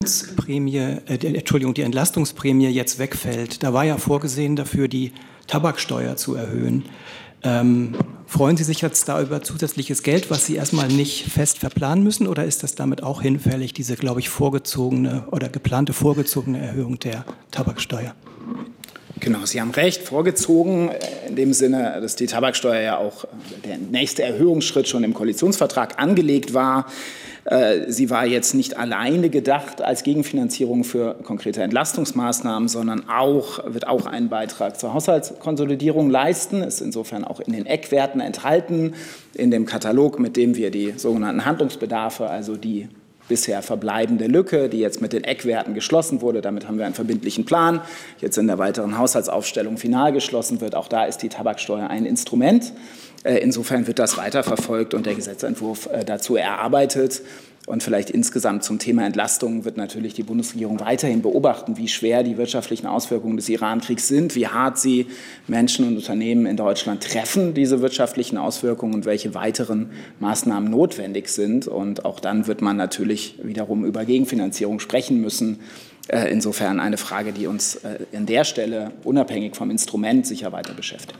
die Entlastungsprämie jetzt wegfällt, da war ja vorgesehen dafür, die Tabaksteuer zu erhöhen. Freuen Sie sich jetzt da über zusätzliches Geld, was Sie erstmal nicht fest verplanen müssen, oder ist das damit auch hinfällig, diese, glaube ich, vorgezogene oder geplante vorgezogene Erhöhung der Tabaksteuer? Genau, Sie haben recht, vorgezogen in dem Sinne, dass die Tabaksteuer ja auch der nächste Erhöhungsschritt schon im Koalitionsvertrag angelegt war. Sie war jetzt nicht alleine gedacht als Gegenfinanzierung für konkrete Entlastungsmaßnahmen, sondern wird auch einen Beitrag zur Haushaltskonsolidierung leisten, ist insofern auch in den Eckwerten enthalten, in dem Katalog, mit dem wir die sogenannten Handlungsbedarfe, also die bisher verbleibende Lücke, die jetzt mit den Eckwerten geschlossen wurde. Damit haben wir einen verbindlichen Plan, jetzt in der weiteren Haushaltsaufstellung final geschlossen wird. Auch da ist die Tabaksteuer ein Instrument. Insofern wird das weiterverfolgt und der Gesetzentwurf dazu erarbeitet. Und vielleicht insgesamt zum Thema Entlastung wird natürlich die Bundesregierung weiterhin beobachten, wie schwer die wirtschaftlichen Auswirkungen des Iran-Kriegs sind, wie hart sie Menschen und Unternehmen in Deutschland treffen, diese wirtschaftlichen Auswirkungen, und welche weiteren Maßnahmen notwendig sind. Und auch dann wird man natürlich wiederum über Gegenfinanzierung sprechen müssen. Insofern eine Frage, die uns an der Stelle unabhängig vom Instrument sicher weiter beschäftigt.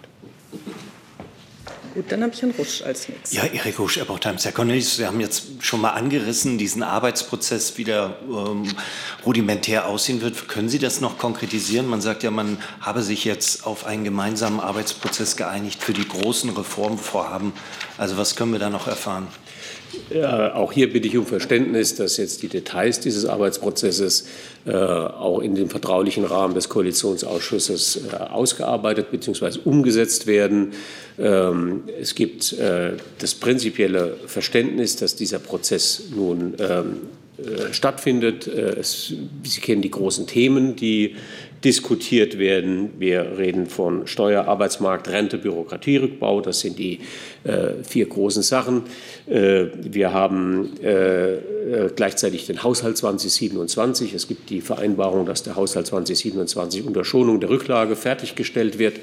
Gut, dann habe ich Herrn Rusch als nächstes. Ja, Erik Rusch, Epoch Times. Herr Cornelius, Sie haben jetzt schon mal angerissen, diesen Arbeitsprozess, wie der rudimentär aussehen wird. Können Sie das noch konkretisieren? Man sagt ja, man habe sich jetzt auf einen gemeinsamen Arbeitsprozess geeinigt für die großen Reformvorhaben. Also was können wir da noch erfahren? Ja, auch hier bitte ich um Verständnis, dass jetzt die Details dieses Arbeitsprozesses auch in dem vertraulichen Rahmen des Koalitionsausschusses ausgearbeitet bzw. umgesetzt werden. Es gibt das prinzipielle Verständnis, dass dieser Prozess nun stattfindet. Sie kennen die großen Themen, die diskutiert werden. Wir reden von Steuer, Arbeitsmarkt, Rente, Bürokratierückbau. Das sind die 4 großen Sachen. Wir haben gleichzeitig den Haushalt 2027. Es gibt die Vereinbarung, dass der Haushalt 2027 unter Schonung der Rücklage fertiggestellt wird.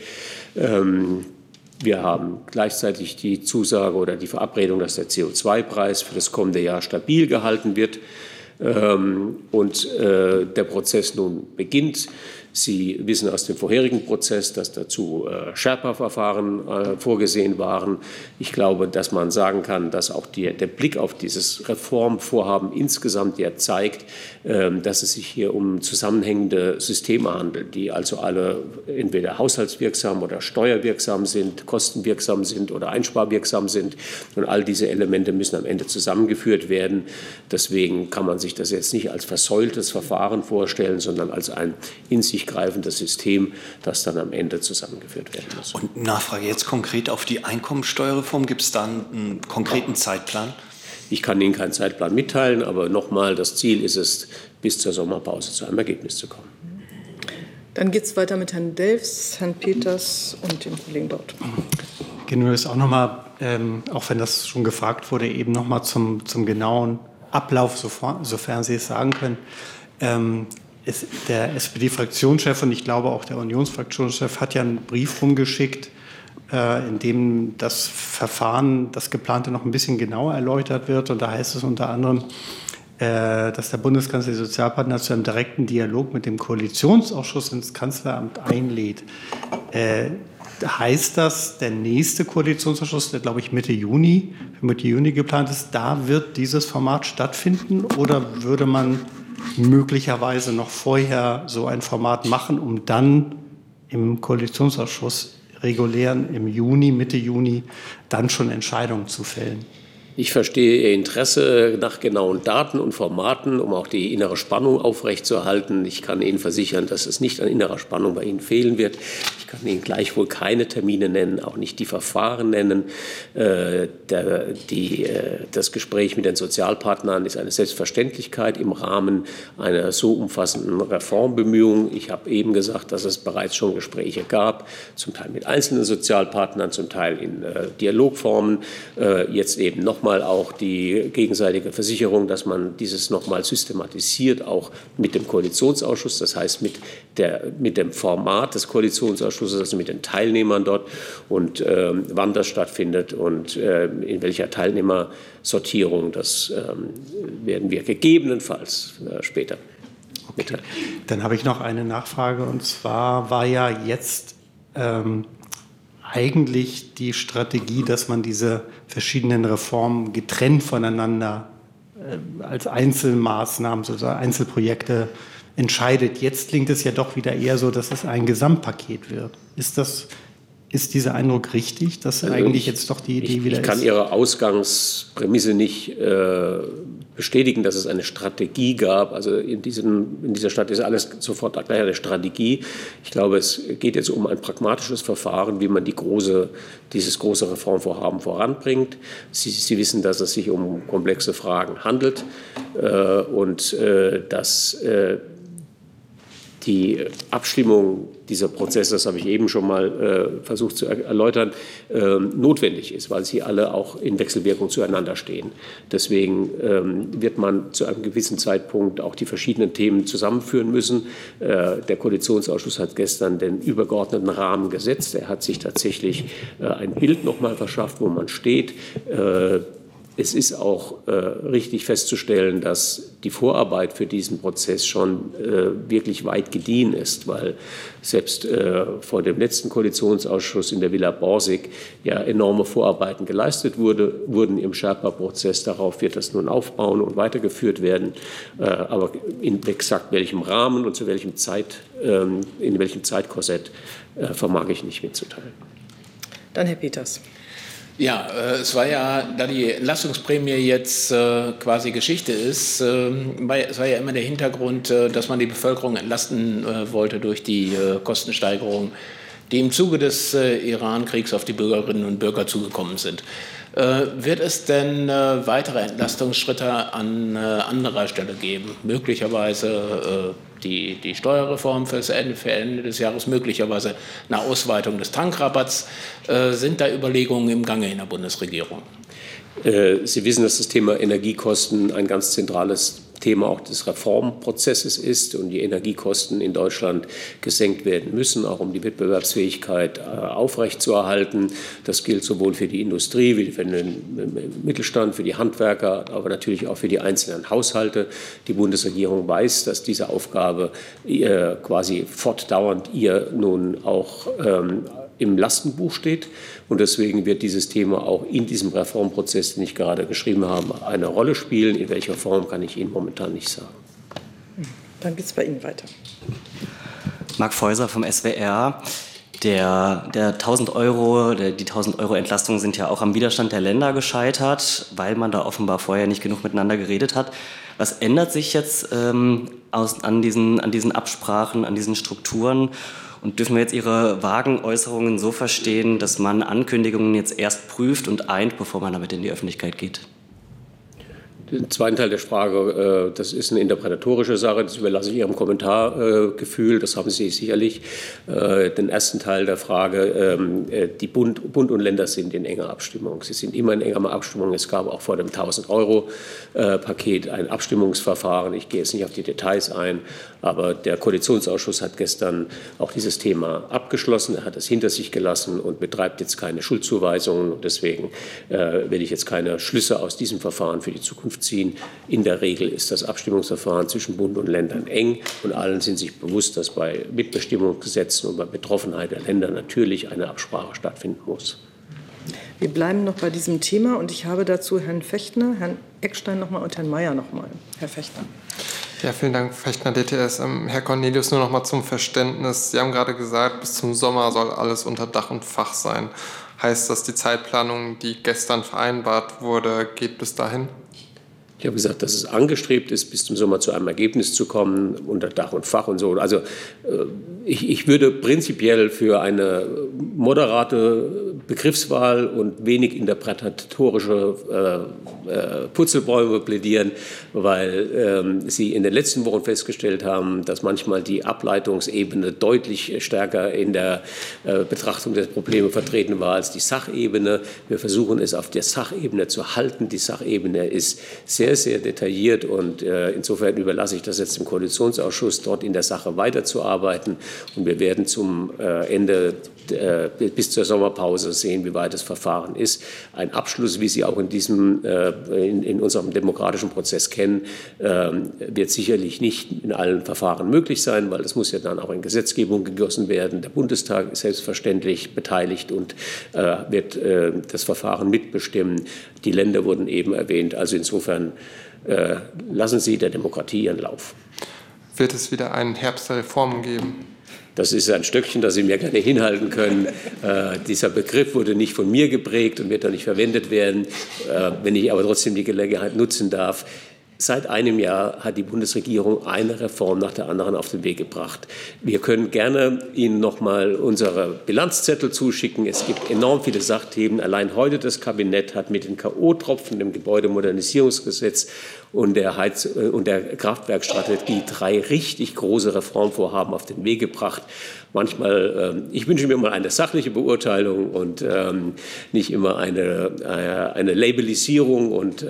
Wir haben gleichzeitig die Zusage oder die Verabredung, dass der CO2-Preis für das kommende Jahr stabil gehalten wird. Und der Prozess nun beginnt. Sie wissen aus dem vorherigen Prozess, dass dazu Sherpa-Verfahren vorgesehen waren. Ich glaube, dass man sagen kann, dass auch der Blick auf dieses Reformvorhaben insgesamt ja zeigt, dass es sich hier um zusammenhängende Systeme handelt, die also alle entweder haushaltswirksam oder steuerwirksam sind, kostenwirksam sind oder einsparwirksam sind. Und all diese Elemente müssen am Ende zusammengeführt werden. Deswegen kann man sich das jetzt nicht als versäultes Verfahren vorstellen, sondern als ein in sich greifendes System, das dann am Ende zusammengeführt werden muss. Und Nachfrage jetzt konkret auf die Einkommensteuerreform. Gibt es da einen konkreten Zeitplan? Ich kann Ihnen keinen Zeitplan mitteilen, aber nochmal, das Ziel ist es, bis zur Sommerpause zu einem Ergebnis zu kommen. Dann geht es weiter mit Herrn Delfs, Herrn Peters und dem Kollegen dort. Genau, das auch nochmal, auch wenn das schon gefragt wurde, eben nochmal zum genauen Ablauf, sofern Sie es sagen können. Der SPD-Fraktionschef und ich glaube auch der Unionsfraktionschef hat ja einen Brief rumgeschickt, in dem das Verfahren, das geplante, noch ein bisschen genauer erläutert wird. Und da heißt es unter anderem, dass der Bundeskanzler die Sozialpartner zu einem direkten Dialog mit dem Koalitionsausschuss ins Kanzleramt einlädt. Heißt das, der nächste Koalitionsausschuss, der glaube ich Mitte Juni geplant ist, da wird dieses Format stattfinden, oder würde man möglicherweise noch vorher so ein Format machen, um dann im Koalitionsausschuss regulären im Juni, Mitte Juni, dann schon Entscheidungen zu fällen? Ich verstehe Ihr Interesse nach genauen Daten und Formaten, um auch die innere Spannung aufrechtzuerhalten. Ich kann Ihnen versichern, dass es nicht an innerer Spannung bei Ihnen fehlen wird. Ich kann Ihnen gleichwohl keine Termine nennen, auch nicht die Verfahren nennen. Das Gespräch mit den Sozialpartnern ist eine Selbstverständlichkeit im Rahmen einer so umfassenden Reformbemühung. Ich habe eben gesagt, dass es bereits schon Gespräche gab, zum Teil mit einzelnen Sozialpartnern, zum Teil in Dialogformen, jetzt eben nochmal nochmal auch die gegenseitige Versicherung, dass man dieses nochmal systematisiert, auch mit dem Koalitionsausschuss, das heißt mit dem Format des Koalitionsausschusses, also mit den Teilnehmern dort und wann das stattfindet und in welcher Teilnehmersortierung, das werden wir gegebenenfalls später mitteilen. Dann habe ich noch eine Nachfrage, und zwar war ja jetzt eigentlich die Strategie, dass man diese verschiedenen Reformen getrennt voneinander als Einzelmaßnahmen, sozusagen Einzelprojekte entscheidet. Jetzt klingt es ja doch wieder eher so, dass es ein Gesamtpaket wird. Ist dieser Eindruck richtig, dass eigentlich jetzt doch die Idee wieder ist? Ich kann Ihre Ausgangsprämisse nicht bestätigen, dass es eine Strategie gab. Also in dieser Stadt ist alles sofort gleich eine Strategie. Ich glaube, es geht jetzt um ein pragmatisches Verfahren, wie man dieses große Reformvorhaben voranbringt. Sie wissen, dass es sich um komplexe Fragen handelt und dass die Abstimmung dieser Prozesse, das habe ich eben schon mal versucht zu erläutern, notwendig ist, weil sie alle auch in Wechselwirkung zueinander stehen. Deswegen wird man zu einem gewissen Zeitpunkt auch die verschiedenen Themen zusammenführen müssen. Der Koalitionsausschuss hat gestern den übergeordneten Rahmen gesetzt. Er hat sich tatsächlich ein Bild noch mal verschafft, wo man steht. Es ist auch richtig festzustellen, dass die Vorarbeit für diesen Prozess schon wirklich weit gediehen ist, weil selbst vor dem letzten Koalitionsausschuss in der Villa Borsig ja enorme Vorarbeiten geleistet wurden im Sherpa-Prozess. Darauf wird das nun aufbauen und weitergeführt werden. Aber in exakt welchem Rahmen und in welchem Zeitkorsett vermag ich nicht mitzuteilen. Dann Herr Peters. Ja, es war ja, da die Entlastungsprämie jetzt quasi Geschichte ist, es war ja immer der Hintergrund, dass man die Bevölkerung entlasten wollte durch die Kostensteigerung, die im Zuge des Iran-Kriegs auf die Bürgerinnen und Bürger zugekommen sind. Wird es denn weitere Entlastungsschritte an anderer Stelle geben? Möglicherweise die Steuerreform für Ende des Jahres, möglicherweise eine Ausweitung des Tankrabatts. Sind da Überlegungen im Gange in der Bundesregierung? Sie wissen, dass das Thema Energiekosten ein ganz zentrales Thema auch des Reformprozesses ist und die Energiekosten in Deutschland gesenkt werden müssen, auch um die Wettbewerbsfähigkeit aufrechtzuerhalten. Das gilt sowohl für die Industrie wie für den Mittelstand, für die Handwerker, aber natürlich auch für die einzelnen Haushalte. Die Bundesregierung weiß, dass diese Aufgabe quasi fortdauernd ihr nun auch im Lastenbuch steht. Und deswegen wird dieses Thema auch in diesem Reformprozess, den ich gerade geschrieben habe, eine Rolle spielen. In welcher Form, kann ich Ihnen momentan nicht sagen. Dann geht es bei Ihnen weiter. Marc Feuser vom SWR. Die 1.000 Euro Entlastungen sind ja auch am Widerstand der Länder gescheitert, weil man da offenbar vorher nicht genug miteinander geredet hat. Was ändert sich jetzt an diesen Absprachen, an diesen Strukturen? Und dürfen wir jetzt Ihre vagen Äußerungen so verstehen, dass man Ankündigungen jetzt erst prüft und eint, bevor man damit in die Öffentlichkeit geht? Den zweiten Teil der Frage, das ist eine interpretatorische Sache, das überlasse ich Ihrem Kommentargefühl, das haben Sie sicherlich. Den ersten Teil der Frage, die Bund und Länder sind in enger Abstimmung. Sie sind immer in enger Abstimmung. Es gab auch vor dem 1.000-Euro-Paket ein Abstimmungsverfahren. Ich gehe jetzt nicht auf die Details ein, aber der Koalitionsausschuss hat gestern auch dieses Thema abgeschlossen. Er hat es hinter sich gelassen und betreibt jetzt keine Schuldzuweisungen. Und deswegen will ich jetzt keine Schlüsse aus diesem Verfahren für die Zukunft ziehen. In der Regel ist das Abstimmungsverfahren zwischen Bund und Ländern eng und allen sind sich bewusst, dass bei Mitbestimmungsgesetzen und bei Betroffenheit der Länder natürlich eine Absprache stattfinden muss. Wir bleiben noch bei diesem Thema und ich habe dazu Herrn Fechtner, Herrn Eckstein nochmal und Herrn Mayer nochmal. Herr Fechtner. Ja, vielen Dank, Fechtner, DTS. Herr Cornelius, nur noch mal zum Verständnis. Sie haben gerade gesagt, bis zum Sommer soll alles unter Dach und Fach sein. Heißt das, die Zeitplanung, die gestern vereinbart wurde, geht bis dahin? Ich habe gesagt, dass es angestrebt ist, bis zum Sommer zu einem Ergebnis zu kommen, unter Dach und Fach und so. Also Ich würde prinzipiell für eine moderate Begriffswahl und wenig interpretatorische Purzelbäume plädieren, weil Sie in den letzten Wochen festgestellt haben, dass manchmal die Ableitungsebene deutlich stärker in der Betrachtung der Probleme vertreten war als die Sachebene. Wir versuchen es auf der Sachebene zu halten. Die Sachebene ist sehr, sehr detailliert und insofern überlasse ich das jetzt dem Koalitionsausschuss, dort in der Sache weiterzuarbeiten. Und wir werden zum Ende bis zur Sommerpause sehen, wie weit das Verfahren ist. Ein Abschluss, wie Sie auch in unserem demokratischen Prozess kennen, wird sicherlich nicht in allen Verfahren möglich sein, weil das muss ja dann auch in Gesetzgebung gegossen werden. Der Bundestag ist selbstverständlich beteiligt und wird das Verfahren mitbestimmen. Die Länder wurden eben erwähnt. Also insofern lassen Sie der Demokratie ihren Lauf. Wird es wieder einen Herbst der Reformen geben? Das ist ein Stöckchen, das Sie mir gerne hinhalten können. Dieser Begriff wurde nicht von mir geprägt und wird auch nicht verwendet werden. Wenn ich aber trotzdem die Gelegenheit nutzen darf, seit einem Jahr hat die Bundesregierung eine Reform nach der anderen auf den Weg gebracht. Wir können gerne Ihnen noch mal unsere Bilanzzettel zuschicken. Es gibt enorm viele Sachthemen. Allein heute das Kabinett hat mit den K.O.-Tropfen, dem Gebäudemodernisierungsgesetz und der Kraftwerkstrategie 3 richtig große Reformvorhaben auf den Weg gebracht. Manchmal, ich wünsche mir mal eine sachliche Beurteilung und nicht immer eine Labelisierung und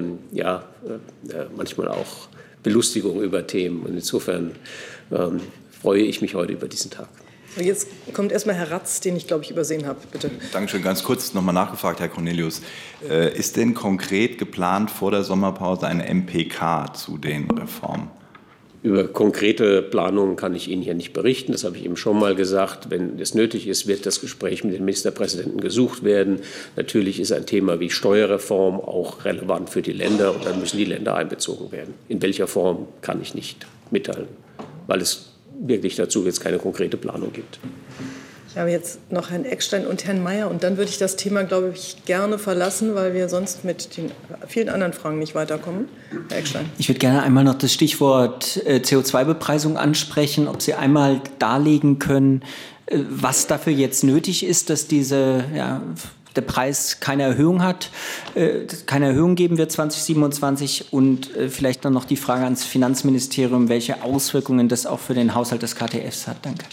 manchmal auch Belustigung über Themen. Und insofern freue ich mich heute über diesen Tag. Jetzt kommt erstmal Herr Ratz, den ich, glaube ich, übersehen habe. Bitte. Dankeschön. Ganz kurz nochmal nachgefragt, Herr Cornelius. Ist denn konkret geplant, vor der Sommerpause ein MPK zu den Reformen? Über konkrete Planungen kann ich Ihnen hier nicht berichten. Das habe ich eben schon mal gesagt. Wenn es nötig ist, wird das Gespräch mit den Ministerpräsidenten gesucht werden. Natürlich ist ein Thema wie Steuerreform auch relevant für die Länder und dann müssen die Länder einbezogen werden. In welcher Form kann ich nicht mitteilen, weil es wirklich dazu jetzt keine konkrete Planung gibt. Ich habe jetzt noch Herrn Eckstein und Herrn Mayer und dann würde ich das Thema, glaube ich, gerne verlassen, weil wir sonst mit den vielen anderen Fragen nicht weiterkommen. Herr Eckstein. Ich würde gerne einmal noch das Stichwort CO2-Bepreisung ansprechen, ob Sie einmal darlegen können, was dafür jetzt nötig ist, dass der Preis keine Erhöhung hat, keine Erhöhung geben wird 2027 und vielleicht dann noch die Frage ans Finanzministerium, welche Auswirkungen das auch für den Haushalt des KTFs hat. Danke.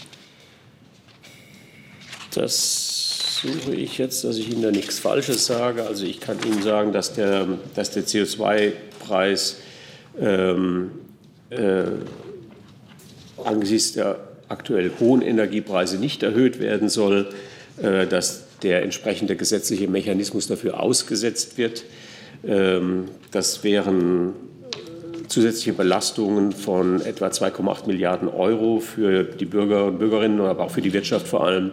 Das suche ich jetzt, dass ich Ihnen da nichts Falsches sage. Also ich kann Ihnen sagen, dass der CO2-Preis angesichts der aktuell hohen Energiepreise nicht erhöht werden soll, dass der entsprechende gesetzliche Mechanismus dafür ausgesetzt wird. Das wären zusätzliche Belastungen von etwa 2,8 Milliarden Euro für die Bürger und Bürgerinnen, aber auch für die Wirtschaft vor allem.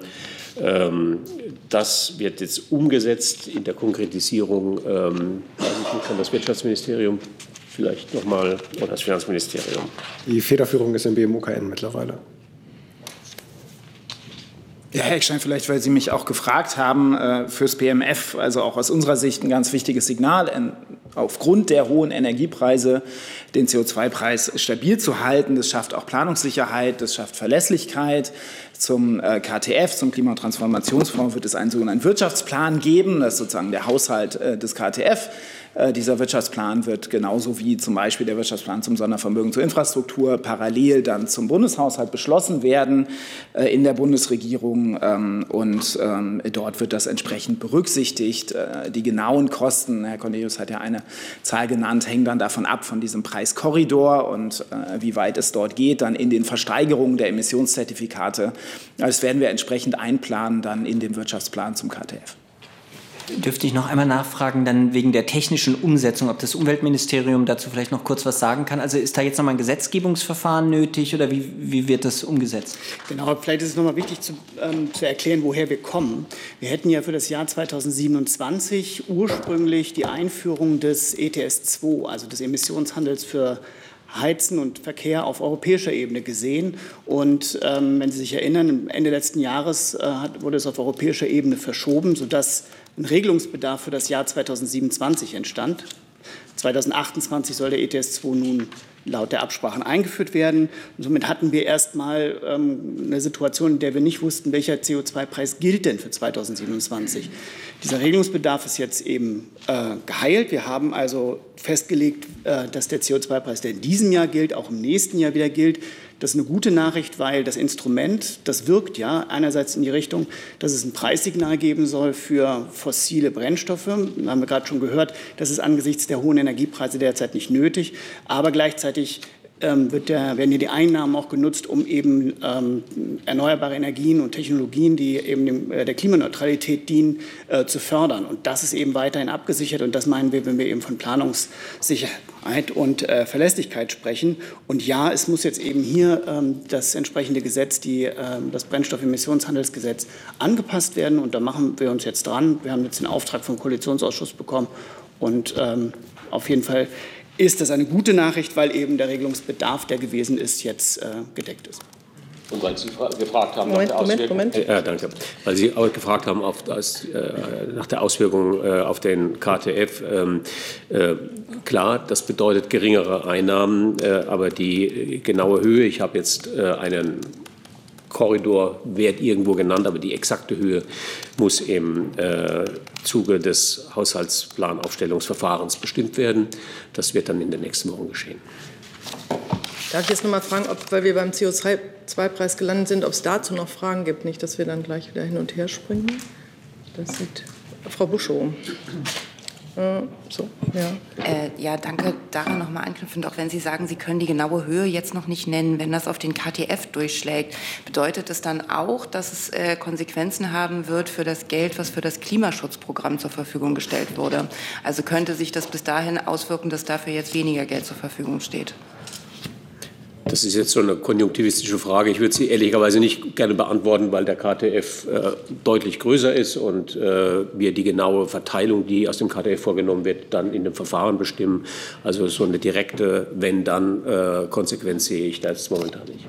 Das wird jetzt umgesetzt in der Konkretisierung. Weiß ich nicht, kann das Wirtschaftsministerium vielleicht noch mal oder das Finanzministerium? Die Federführung ist im BMUKN mittlerweile. Ja, Herr Eckstein, vielleicht, weil Sie mich auch gefragt haben, fürs BMF, also auch aus unserer Sicht ein ganz wichtiges Signal, aufgrund der hohen Energiepreise den CO2-Preis stabil zu halten. Das schafft auch Planungssicherheit, das schafft Verlässlichkeit. Zum KTF, zum Klima- und Transformationsfonds, wird es einen sogenannten Wirtschaftsplan geben. Das ist sozusagen der Haushalt des KTF. Dieser Wirtschaftsplan wird genauso wie zum Beispiel der Wirtschaftsplan zum Sondervermögen zur Infrastruktur parallel dann zum Bundeshaushalt beschlossen werden in der Bundesregierung. Und dort wird das entsprechend berücksichtigt. Die genauen Kosten, Herr Cornelius hat ja eine Zahl genannt, hängen dann davon ab, von diesem Preiskorridor und wie weit es dort geht, dann in den Versteigerungen der Emissionszertifikate. Das werden wir entsprechend einplanen dann in dem Wirtschaftsplan zum KTF. Dürfte ich noch einmal nachfragen, dann wegen der technischen Umsetzung, ob das Umweltministerium dazu vielleicht noch kurz was sagen kann? Also ist da jetzt noch mal ein Gesetzgebungsverfahren nötig oder wie wird das umgesetzt? Genau, vielleicht ist es noch mal wichtig zu erklären, woher wir kommen. Wir hätten ja für das Jahr 2027 ursprünglich die Einführung des ETS2, also des Emissionshandels für Heizen und Verkehr auf europäischer Ebene gesehen. Und wenn Sie sich erinnern, Ende letzten Jahres wurde es auf europäischer Ebene verschoben, sodass ein Regelungsbedarf für das Jahr 2027 entstand. 2028 soll der ETS 2 nun laut der Absprachen eingeführt werden. Und somit hatten wir erstmal eine Situation, in der wir nicht wussten, welcher CO2-Preis gilt denn für 2027. Dieser Regelungsbedarf ist jetzt eben geheilt. Wir haben also festgelegt, dass der CO2-Preis, der in diesem Jahr gilt, auch im nächsten Jahr wieder gilt. Das ist eine gute Nachricht, weil das Instrument, das wirkt ja einerseits in die Richtung, dass es ein Preissignal geben soll für fossile Brennstoffe. Da haben wir gerade schon gehört, das ist angesichts der hohen Energiepreise derzeit nicht nötig. Aber gleichzeitig werden hier die Einnahmen auch genutzt, um eben erneuerbare Energien und Technologien, die eben der Klimaneutralität dienen, zu fördern. Und das ist eben weiterhin abgesichert. Und das meinen wir, wenn wir eben von Planungssicherheit und Verlässlichkeit sprechen. Und ja, es muss jetzt eben hier das entsprechende Gesetz, das Brennstoffemissionshandelsgesetz, angepasst werden. Und da machen wir uns jetzt dran. Wir haben jetzt den Auftrag vom Koalitionsausschuss bekommen. Und auf jeden Fall ist das eine gute Nachricht, weil eben der Regelungsbedarf, der gewesen ist, jetzt gedeckt ist. Und weil Sie gefragt haben danke. Weil Sie auch gefragt haben nach der Auswirkung auf den KTF. Klar, das bedeutet geringere Einnahmen, aber die genaue Höhe, ich habe jetzt einen Korridorwert irgendwo genannt, aber die exakte Höhe muss im Zuge des Haushaltsplanaufstellungsverfahrens bestimmt werden. Das wird dann in den nächsten Wochen geschehen. Darf ich jetzt noch mal fragen, weil wir beim CO2-Preis gelandet sind, ob es dazu noch Fragen gibt? Nicht, dass wir dann gleich wieder hin und her springen. Das sieht Frau Buschow. Ja, danke. Daran noch mal anknüpfend, auch wenn Sie sagen, Sie können die genaue Höhe jetzt noch nicht nennen, wenn das auf den KTF durchschlägt, bedeutet es dann auch, dass es Konsequenzen haben wird für das Geld, was für das Klimaschutzprogramm zur Verfügung gestellt wurde? Also könnte sich das bis dahin auswirken, dass dafür jetzt weniger Geld zur Verfügung steht? Das ist jetzt so eine konjunktivistische Frage. Ich würde sie ehrlicherweise nicht gerne beantworten, weil der KTF deutlich größer ist und wir die genaue Verteilung, die aus dem KTF vorgenommen wird, dann in dem Verfahren bestimmen. Also so eine direkte Wenn-Dann-Konsequenz sehe ich da jetzt momentan nicht.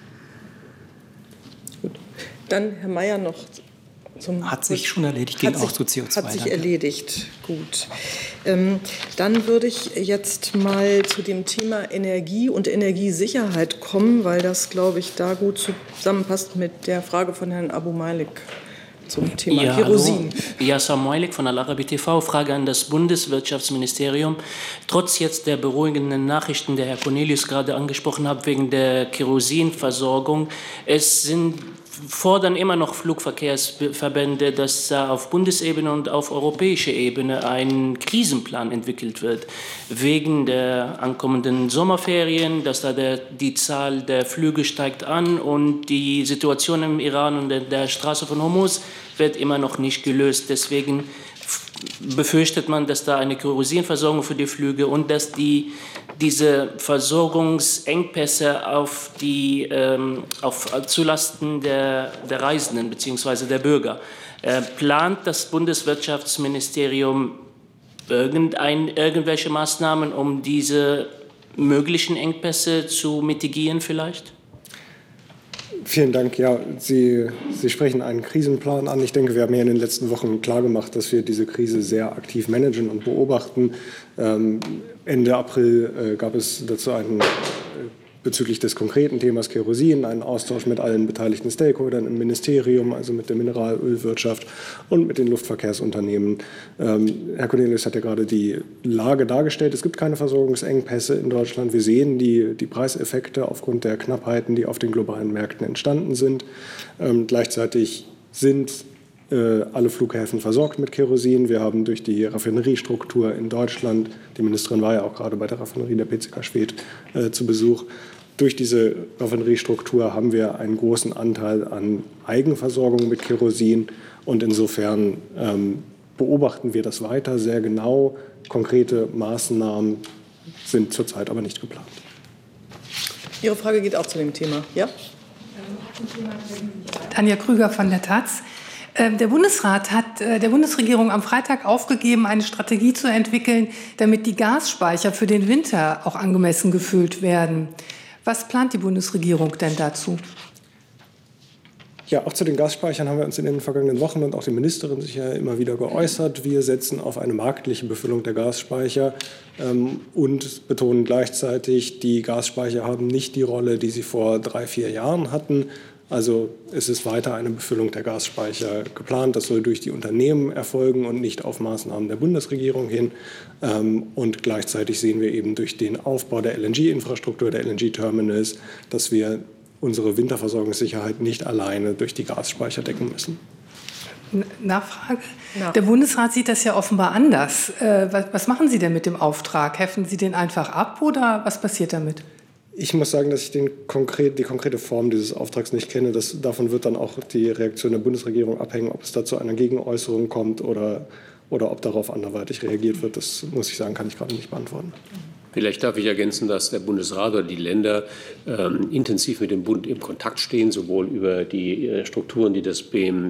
Gut. Dann Herr Mayer noch. Hat sich schon erledigt, ging auch zu CO2. Hat sich erledigt, gut. Dann würde ich jetzt mal zu dem Thema Energie und Energiesicherheit kommen, weil das, glaube ich, da gut zusammenpasst mit der Frage von Herrn Abu Malik zum Thema Kerosin. Ja, Samuelik von Al-Arabi TV. Frage an das Bundeswirtschaftsministerium. Trotz jetzt der beruhigenden Nachrichten, die Herr Cornelius gerade angesprochen hat, wegen der Kerosinversorgung, fordern immer noch Flugverkehrsverbände, dass auf Bundesebene und auf europäischer Ebene ein Krisenplan entwickelt wird. Wegen der ankommenden Sommerferien, dass da die Zahl der Flüge steigt an und die Situation im Iran und der Straße von Hormuz wird immer noch nicht gelöst. Deswegen befürchtet man, dass da eine Kerosinversorgung für die Flüge und dass diese Versorgungsengpässe zulasten der Reisenden bzw. der Bürger. Plant das Bundeswirtschaftsministerium irgendwelche Maßnahmen, um diese möglichen Engpässe zu mitigieren vielleicht? Vielen Dank. Ja, Sie sprechen einen Krisenplan an. Ich denke, wir haben hier in den letzten Wochen klargemacht, dass wir diese Krise sehr aktiv managen und beobachten. Ende April gab es dazu bezüglich des konkreten Themas Kerosin einen Austausch mit allen beteiligten Stakeholdern im Ministerium, also mit der Mineralölwirtschaft und mit den Luftverkehrsunternehmen. Herr Cornelius hat ja gerade die Lage dargestellt. Es gibt keine Versorgungsengpässe in Deutschland. Wir sehen die Preiseffekte aufgrund der Knappheiten, die auf den globalen Märkten entstanden sind. Gleichzeitig sind alle Flughäfen versorgt mit Kerosin. Wir haben durch die Raffineriestruktur in Deutschland, die Ministerin war ja auch gerade bei der Raffinerie der PCK Schwedt zu Besuch, durch diese Raffineriestruktur haben wir einen großen Anteil an Eigenversorgung mit Kerosin und insofern beobachten wir das weiter sehr genau. Konkrete Maßnahmen sind zurzeit aber nicht geplant. Ihre Frage geht auch zu dem Thema, ja? Tanja Krüger von der taz. Der Bundesrat hat der Bundesregierung am Freitag aufgegeben, eine Strategie zu entwickeln, damit die Gasspeicher für den Winter auch angemessen gefüllt werden. Was plant die Bundesregierung denn dazu? Ja, auch zu den Gasspeichern haben wir uns in den vergangenen Wochen und auch die Ministerin sich ja immer wieder geäußert. Wir setzen auf eine marktliche Befüllung der Gasspeicher und betonen gleichzeitig, die Gasspeicher haben nicht die Rolle, die sie vor 3-4 Jahren hatten. Also es ist weiter eine Befüllung der Gasspeicher geplant. Das soll durch die Unternehmen erfolgen und nicht auf Maßnahmen der Bundesregierung hin. Und gleichzeitig sehen wir eben durch den Aufbau der LNG-Infrastruktur, der LNG-Terminals, dass wir unsere Winterversorgungssicherheit nicht alleine durch die Gasspeicher decken müssen. Nachfrage? Ja. Der Bundesrat sieht das ja offenbar anders. Was machen Sie denn mit dem Auftrag? Heften Sie den einfach ab oder was passiert damit? Ich muss sagen, dass ich die konkrete Form dieses Auftrags nicht kenne. Davon wird dann auch die Reaktion der Bundesregierung abhängen, ob es da zu einer Gegenäußerung kommt oder ob darauf anderweitig reagiert wird. Das muss ich sagen, kann ich gerade nicht beantworten. Vielleicht darf ich ergänzen, dass der Bundesrat oder die Länder intensiv mit dem Bund im Kontakt stehen, sowohl über die Strukturen, die das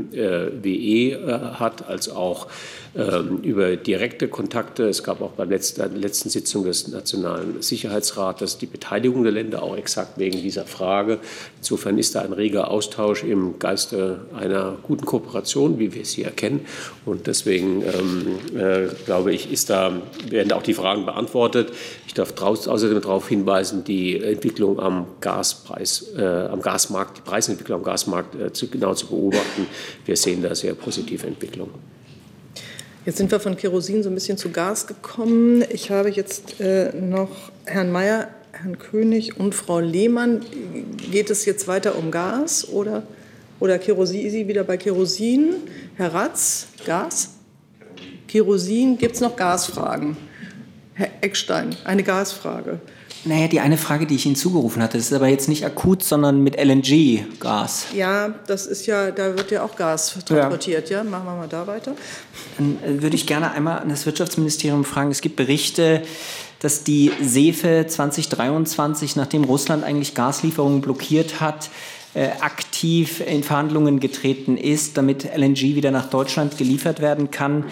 BMWE hat, als auch über direkte Kontakte. Es gab auch bei der letzten Sitzung des Nationalen Sicherheitsrates die Beteiligung der Länder auch exakt wegen dieser Frage. Insofern ist da ein reger Austausch im Geiste einer guten Kooperation, wie wir es hier erkennen. Und deswegen glaube ich, werden auch die Fragen beantwortet. Ich darf außerdem darauf hinweisen, die Entwicklung am Gasmarkt, die Preisentwicklung am Gasmarkt genau zu beobachten. Wir sehen da sehr positive Entwicklungen. Jetzt sind wir von Kerosin so ein bisschen zu Gas gekommen. Ich habe jetzt noch Herrn Mayer, Herrn König und Frau Lehmann. Geht es jetzt weiter um Gas oder Kerosin? Sie wieder bei Kerosin? Herr Ratz, Gas? Kerosin, gibt es noch Gasfragen? Herr Eckstein, eine Gasfrage. Naja, die eine Frage, die ich Ihnen zugerufen hatte, ist aber jetzt nicht akut, sondern mit LNG-Gas. Ja, das ist ja, da wird ja auch Gas transportiert. Ja, machen wir mal da weiter. Dann würde ich gerne einmal an das Wirtschaftsministerium fragen. Es gibt Berichte, dass die SEFE 2023, nachdem Russland eigentlich Gaslieferungen blockiert hat, aktiv in Verhandlungen getreten ist, damit LNG wieder nach Deutschland geliefert werden kann.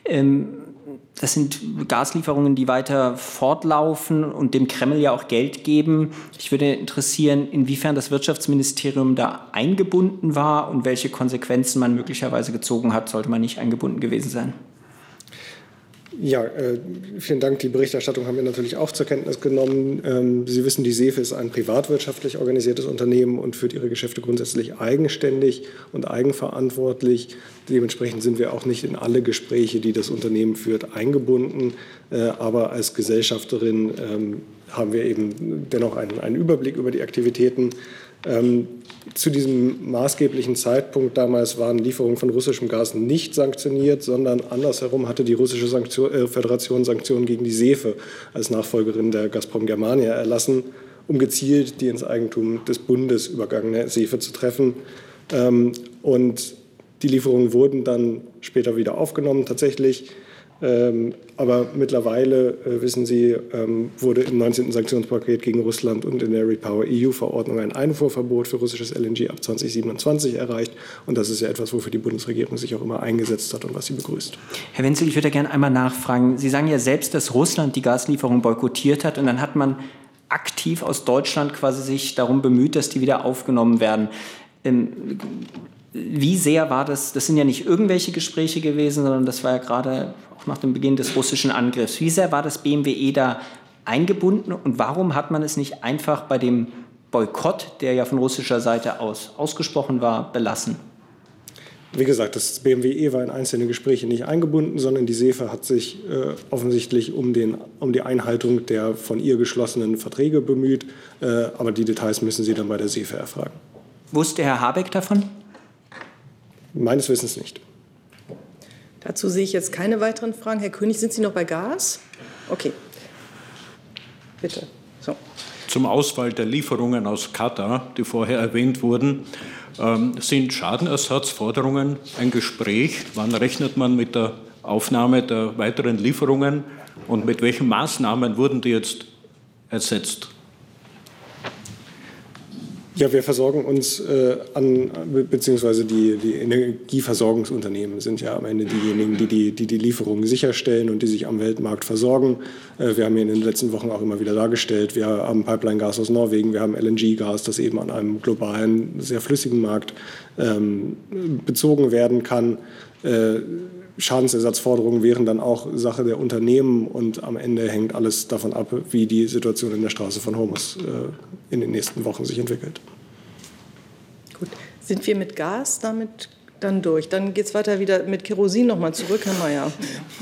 Das sind Gaslieferungen, die weiter fortlaufen und dem Kreml ja auch Geld geben. Ich würde interessieren, inwiefern das Wirtschaftsministerium da eingebunden war und welche Konsequenzen man möglicherweise gezogen hat, sollte man nicht eingebunden gewesen sein. Ja, vielen Dank. Die Berichterstattung haben wir natürlich auch zur Kenntnis genommen. Sie wissen, die SEFE ist ein privatwirtschaftlich organisiertes Unternehmen und führt ihre Geschäfte grundsätzlich eigenständig und eigenverantwortlich. Dementsprechend sind wir auch nicht in alle Gespräche, die das Unternehmen führt, eingebunden. Aber als Gesellschafterin haben wir eben dennoch einen Überblick über die Aktivitäten. Zu diesem maßgeblichen Zeitpunkt damals waren Lieferungen von russischem Gas nicht sanktioniert, sondern andersherum hatte die russische Föderation Sanktionen gegen die SEFE als Nachfolgerin der Gazprom Germania erlassen, um gezielt die ins Eigentum des Bundes übergangene SEFE zu treffen. Und die Lieferungen wurden dann später wieder aufgenommen, tatsächlich. Aber mittlerweile, wissen Sie, wurde im 19. Sanktionspaket gegen Russland und in der REPowerEU-Verordnung ein Einfuhrverbot für russisches LNG ab 2027 erreicht. Und das ist ja etwas, wofür die Bundesregierung sich auch immer eingesetzt hat und was sie begrüßt. Herr Wenzel, ich würde gerne einmal nachfragen. Sie sagen ja selbst, dass Russland die Gaslieferung boykottiert hat und dann hat man aktiv aus Deutschland quasi sich darum bemüht, dass die wieder aufgenommen werden. Wie sehr war das? Das sind ja nicht irgendwelche Gespräche gewesen, sondern das war ja gerade auch nach dem Beginn des russischen Angriffs. Wie sehr war das BMWE da eingebunden und warum hat man es nicht einfach bei dem Boykott, der ja von russischer Seite aus ausgesprochen war, belassen? Wie gesagt, das BMWE war in einzelne Gespräche nicht eingebunden, sondern die SEFE hat sich offensichtlich um die Einhaltung der von ihr geschlossenen Verträge bemüht. Aber die Details müssen Sie dann bei der SEFE erfragen. Wusste Herr Habeck davon? Meines Wissens nicht. Dazu sehe ich jetzt keine weiteren Fragen. Herr König, sind Sie noch bei Gas? Okay. Bitte. So. Zum Ausfall der Lieferungen aus Katar, die vorher erwähnt wurden, sind Schadenersatzforderungen ein Gespräch? Wann rechnet man mit der Aufnahme der weiteren Lieferungen und mit welchen Maßnahmen wurden die jetzt ersetzt? Ja, wir versorgen uns beziehungsweise die Energieversorgungsunternehmen sind ja am Ende diejenigen, die die Lieferungen sicherstellen und die sich am Weltmarkt versorgen. Wir haben hier in den letzten Wochen auch immer wieder dargestellt, wir haben Pipeline-Gas aus Norwegen, wir haben LNG-Gas, das eben an einem globalen, sehr flüssigen Markt bezogen werden kann. Schadensersatzforderungen wären dann auch Sache der Unternehmen und am Ende hängt alles davon ab, wie die Situation in der Straße von Hormuz in den nächsten Wochen sich entwickelt. Gut, sind wir mit Gas damit dann durch? Dann geht es weiter wieder mit Kerosin nochmal zurück, Herr Mayer.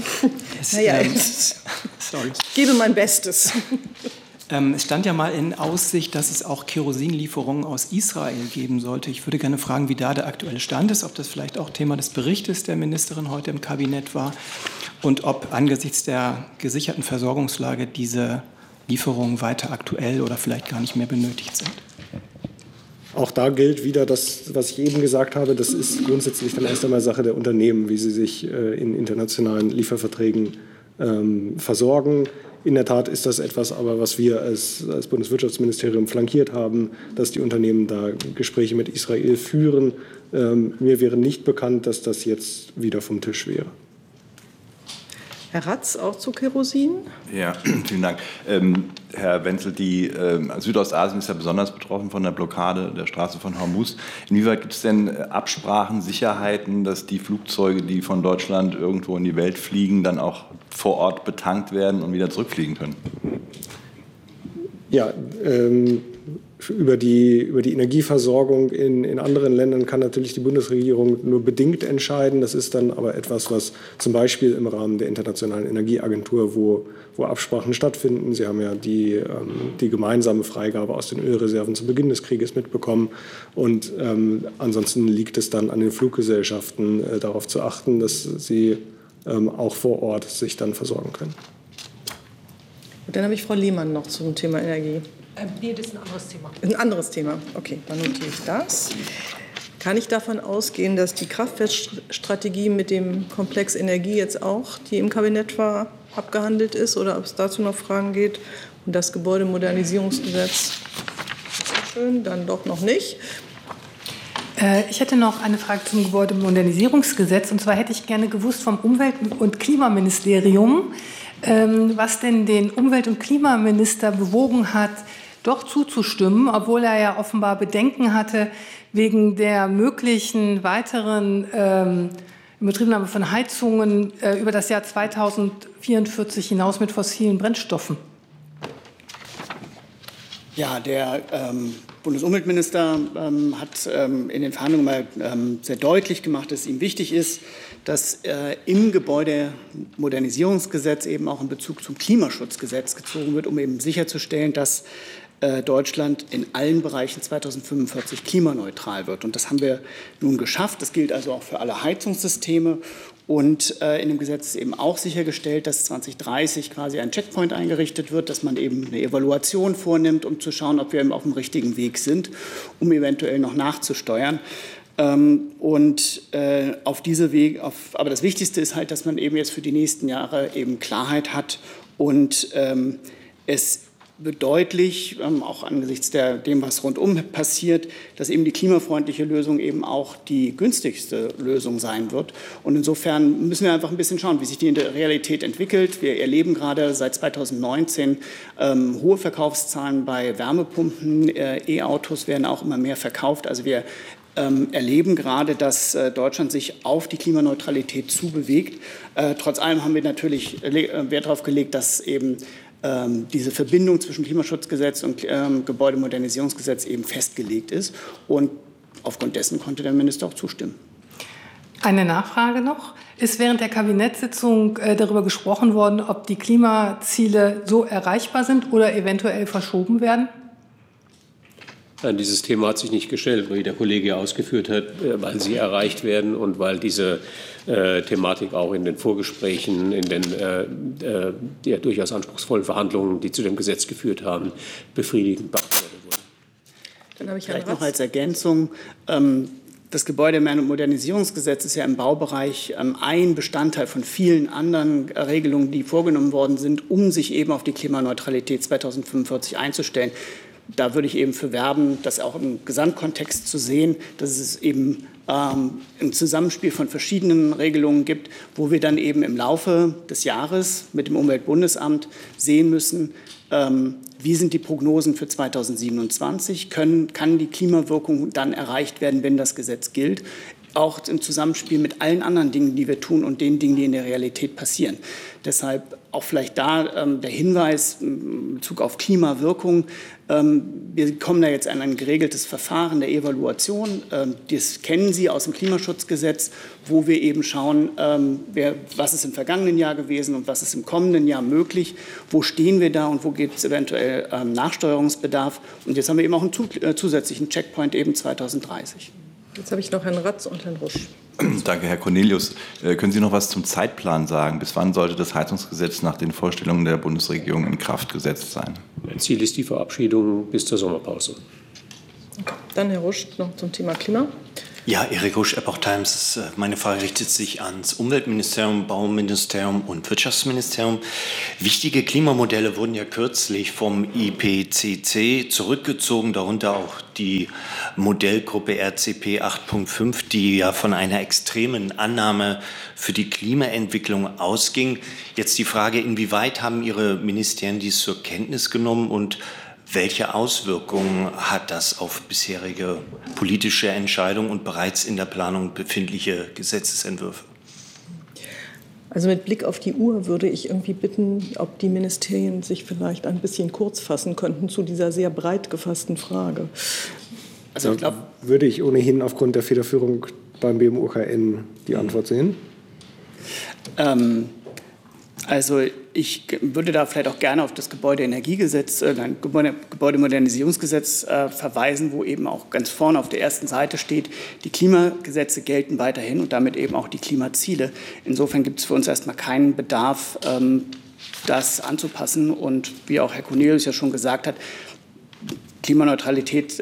Ich gebe mein Bestes. Es stand ja mal in Aussicht, dass es auch Kerosinlieferungen aus Israel geben sollte. Ich würde gerne fragen, wie da der aktuelle Stand ist, ob das vielleicht auch Thema des Berichtes der Ministerin heute im Kabinett war und ob angesichts der gesicherten Versorgungslage diese Lieferungen weiter aktuell oder vielleicht gar nicht mehr benötigt sind. Auch da gilt wieder das, was ich eben gesagt habe. Das ist grundsätzlich dann erst einmal Sache der Unternehmen, wie sie sich in internationalen Lieferverträgen versorgen. In der Tat ist das etwas, aber was wir als Bundeswirtschaftsministerium flankiert haben, dass die Unternehmen da Gespräche mit Israel führen. Mir wäre nicht bekannt, dass das jetzt wieder vom Tisch wäre. Herr Ratz, auch zu Kerosin? Ja, vielen Dank. Herr Wenzel, Südostasien ist ja besonders betroffen von der Blockade der Straße von Hormuz. Inwieweit gibt es denn Absprachen, Sicherheiten, dass die Flugzeuge, die von Deutschland irgendwo in die Welt fliegen, dann auch vor Ort betankt werden und wieder zurückfliegen können? Ja, über die Energieversorgung in anderen Ländern kann natürlich die Bundesregierung nur bedingt entscheiden. Das ist dann aber etwas, was zum Beispiel im Rahmen der Internationalen Energieagentur, wo Absprachen stattfinden. Sie haben ja die gemeinsame Freigabe aus den Ölreserven zu Beginn des Krieges mitbekommen. Und ansonsten liegt es dann an den Fluggesellschaften, darauf zu achten, dass sie auch vor Ort sich dann versorgen können. Und dann habe ich Frau Lehmann noch zum Thema Energie. Nee, das ist ein anderes Thema. Ein anderes Thema. Okay, dann notiere ich das. Kann ich davon ausgehen, dass die Kraftwerkstrategie mit dem Komplex Energie jetzt auch, die im Kabinett war, abgehandelt ist oder ob es dazu noch Fragen geht? Und das Gebäudemodernisierungsgesetz, schön, dann doch noch nicht. Ich hätte noch eine Frage zum Gebäudemodernisierungsgesetz. Und zwar hätte ich gerne gewusst vom Umwelt- und Klimaministerium, was denn den Umwelt- und Klimaminister bewogen hat, doch zuzustimmen, obwohl er ja offenbar Bedenken hatte wegen der möglichen weiteren Inbetriebnahme von Heizungen über das Jahr 2044 hinaus mit fossilen Brennstoffen. Ja, der Bundesumweltminister hat in den Verhandlungen mal sehr deutlich gemacht, dass es ihm wichtig ist, dass im Gebäudemodernisierungsgesetz eben auch ein Bezug zum Klimaschutzgesetz gezogen wird, um eben sicherzustellen, dass Deutschland in allen Bereichen 2045 klimaneutral wird. Und das haben wir nun geschafft. Das gilt also auch für alle Heizungssysteme. Und in dem Gesetz ist eben auch sichergestellt, dass 2030 quasi ein Checkpoint eingerichtet wird, dass man eben eine Evaluation vornimmt, um zu schauen, ob wir eben auf dem richtigen Weg sind, um eventuell noch nachzusteuern. Auf diese Wege, aber das Wichtigste ist halt, dass man eben jetzt für die nächsten Jahre eben Klarheit hat und es wird deutlich, auch angesichts dem, was rundum passiert, dass eben die klimafreundliche Lösung eben auch die günstigste Lösung sein wird. Und insofern müssen wir einfach ein bisschen schauen, wie sich die in der Realität entwickelt. Wir erleben gerade seit 2019 hohe Verkaufszahlen bei Wärmepumpen. E-Autos werden auch immer mehr verkauft. Also wir erleben gerade, dass Deutschland sich auf die Klimaneutralität zubewegt. Trotz allem haben wir natürlich Wert darauf gelegt, dass eben diese Verbindung zwischen Klimaschutzgesetz und Gebäudemodernisierungsgesetz eben festgelegt ist. Und aufgrund dessen konnte der Minister auch zustimmen. Eine Nachfrage noch. Ist während der Kabinettssitzung darüber gesprochen worden, ob die Klimaziele so erreichbar sind oder eventuell verschoben werden? Dieses Thema hat sich nicht gestellt, wie der Kollege ausgeführt hat, weil sie erreicht werden und weil diese Thematik auch in den Vorgesprächen, in den ja, durchaus anspruchsvollen Verhandlungen, die zu dem Gesetz geführt haben, befriedigend beantwortet wurden. Dann habe ich vielleicht noch als Ergänzung. Das Gebäudemodernisierungsgesetz ist ja im Baubereich ein Bestandteil von vielen anderen Regelungen, die vorgenommen worden sind, um sich eben auf die Klimaneutralität 2045 einzustellen. da würde ich eben für werben, das auch im Gesamtkontext zu sehen, dass es eben ein Zusammenspiel von verschiedenen Regelungen gibt, wo wir dann eben im Laufe des Jahres mit dem Umweltbundesamt sehen müssen, wie sind die Prognosen für 2027, kann die Klimawirkung dann erreicht werden, wenn das Gesetz gilt, auch im Zusammenspiel mit allen anderen Dingen, die wir tun und den Dingen, die in der Realität passieren. Deshalb auch vielleicht da der Hinweis in Bezug auf Klimawirkung. Wir kommen da jetzt an ein geregeltes Verfahren der Evaluation. Das kennen Sie aus dem Klimaschutzgesetz, wo wir eben schauen, was ist im vergangenen Jahr gewesen und was ist im kommenden Jahr möglich. Wo stehen wir da und wo gibt es eventuell Nachsteuerungsbedarf? Und jetzt haben wir eben auch einen zusätzlichen Checkpoint eben 2030. Jetzt habe ich noch Herrn Ratz und Herrn Rusch. Danke, Herr Cornelius. Können Sie noch was zum Zeitplan sagen? Bis wann sollte das Heizungsgesetz nach den Vorstellungen der Bundesregierung in Kraft gesetzt sein? Ziel ist die Verabschiedung bis zur Sommerpause. Okay. Dann Herr Rusch noch zum Thema Klima. Ja, Erik Rusch, Epoch Times. Meine Frage richtet sich ans Umweltministerium, Bauministerium und Wirtschaftsministerium. Wichtige Klimamodelle wurden ja kürzlich vom IPCC zurückgezogen, darunter auch die Modellgruppe RCP 8.5, die ja von einer extremen Annahme für die Klimaentwicklung ausging. Jetzt die Frage, inwieweit haben Ihre Ministerien dies zur Kenntnis genommen und welche Auswirkungen hat das auf bisherige politische Entscheidungen und bereits in der Planung befindliche Gesetzesentwürfe? Also mit Blick auf die Uhr würde ich irgendwie bitten, ob die Ministerien sich vielleicht ein bisschen kurz fassen könnten zu dieser sehr breit gefassten Frage. Also ich glaube, würde ich ohnehin aufgrund der Federführung beim BMUKN die Antwort sehen? Also ich würde da vielleicht auch gerne auf das Gebäudemodernisierungsgesetz verweisen, wo eben auch ganz vorne auf der ersten Seite steht, die Klimagesetze gelten weiterhin und damit eben auch die Klimaziele. Insofern gibt es für uns erstmal keinen Bedarf, das anzupassen. Und wie auch Herr Cornelius ja schon gesagt hat, Klimaneutralität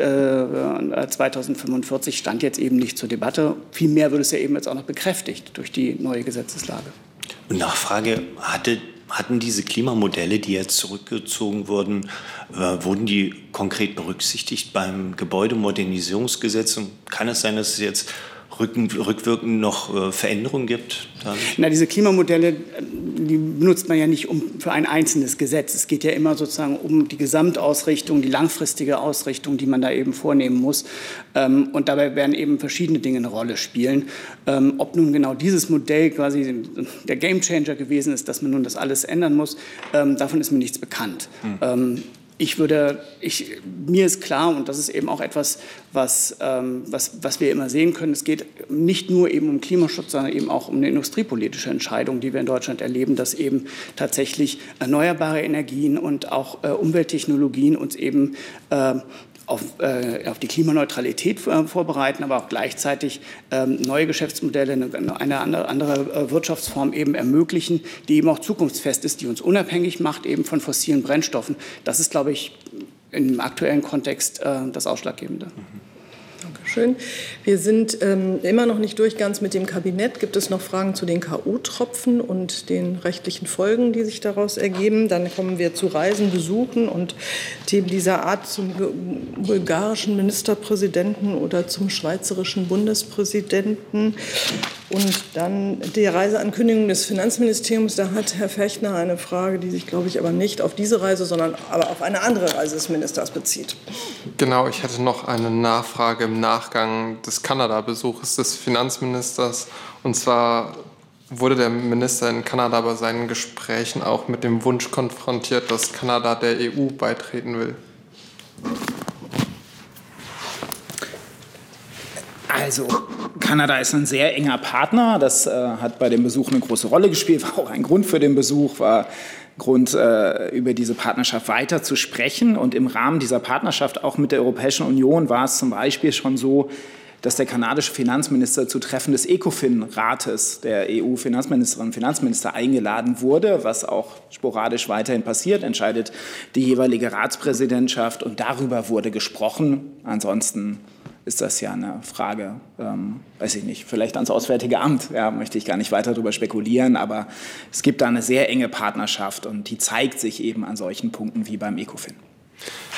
2045 stand jetzt eben nicht zur Debatte. Vielmehr wird es ja eben jetzt auch noch bekräftigt durch die neue Gesetzeslage. Und Nachfrage, hatten diese Klimamodelle, die jetzt zurückgezogen wurden, wurden die konkret berücksichtigt beim Gebäudemodernisierungsgesetz? Und kann es sein, dass es jetzt rückwirkend noch Veränderungen gibt? Na, diese Klimamodelle, die benutzt man ja nicht für ein einzelnes Gesetz. Es geht ja immer sozusagen um die Gesamtausrichtung, die langfristige Ausrichtung, die man da eben vornehmen muss. Und dabei werden eben verschiedene Dinge eine Rolle spielen. Ob nun genau dieses Modell quasi der Gamechanger gewesen ist, dass man nun das alles ändern muss, davon ist mir nichts bekannt. Mir ist klar, und das ist eben auch etwas, was wir immer sehen können, es geht nicht nur eben um Klimaschutz, sondern eben auch um eine industriepolitische Entscheidung, die wir in Deutschland erleben, dass eben tatsächlich erneuerbare Energien und auch Umwelttechnologien uns eben auf die Klimaneutralität vorbereiten, aber auch gleichzeitig neue Geschäftsmodelle, eine andere Wirtschaftsform eben ermöglichen, die eben auch zukunftsfest ist, die uns unabhängig macht eben von fossilen Brennstoffen. Das ist, glaube ich, im aktuellen Kontext das Ausschlaggebende. Dankeschön. Wir sind immer noch nicht durch ganz mit dem Kabinett. Gibt es noch Fragen zu den K.O.-Tropfen und den rechtlichen Folgen, die sich daraus ergeben? Dann kommen wir zu Reisen, Besuchen und Themen dieser Art zum bulgarischen Ministerpräsidenten oder zum schweizerischen Bundespräsidenten. Und dann die Reiseankündigung des Finanzministeriums. Da hat Herr Fechner eine Frage, die sich, glaube ich, aber nicht auf diese Reise, sondern aber auf eine andere Reise des Ministers bezieht. Genau, ich hätte noch eine Nachfrage im Nachgang des Kanada-Besuches des Finanzministers. Und zwar wurde der Minister in Kanada bei seinen Gesprächen auch mit dem Wunsch konfrontiert, dass Kanada der EU beitreten will. Also, Kanada ist ein sehr enger Partner. Das hat bei dem Besuch eine große Rolle gespielt. War auch ein Grund für den Besuch, war Grund, über diese Partnerschaft weiter zu sprechen. Und im Rahmen dieser Partnerschaft auch mit der Europäischen Union war es zum Beispiel schon so, dass der kanadische Finanzminister zu Treffen des ECOFIN-Rates der EU-Finanzministerinnen und Finanzminister eingeladen wurde, was auch sporadisch weiterhin passiert, entscheidet die jeweilige Ratspräsidentschaft. Und darüber wurde gesprochen. Ansonsten ist das ja eine Frage, weiß ich nicht, vielleicht ans Auswärtige Amt, ja, möchte ich gar nicht weiter darüber spekulieren, aber es gibt da eine sehr enge Partnerschaft und die zeigt sich eben an solchen Punkten wie beim ECOFIN.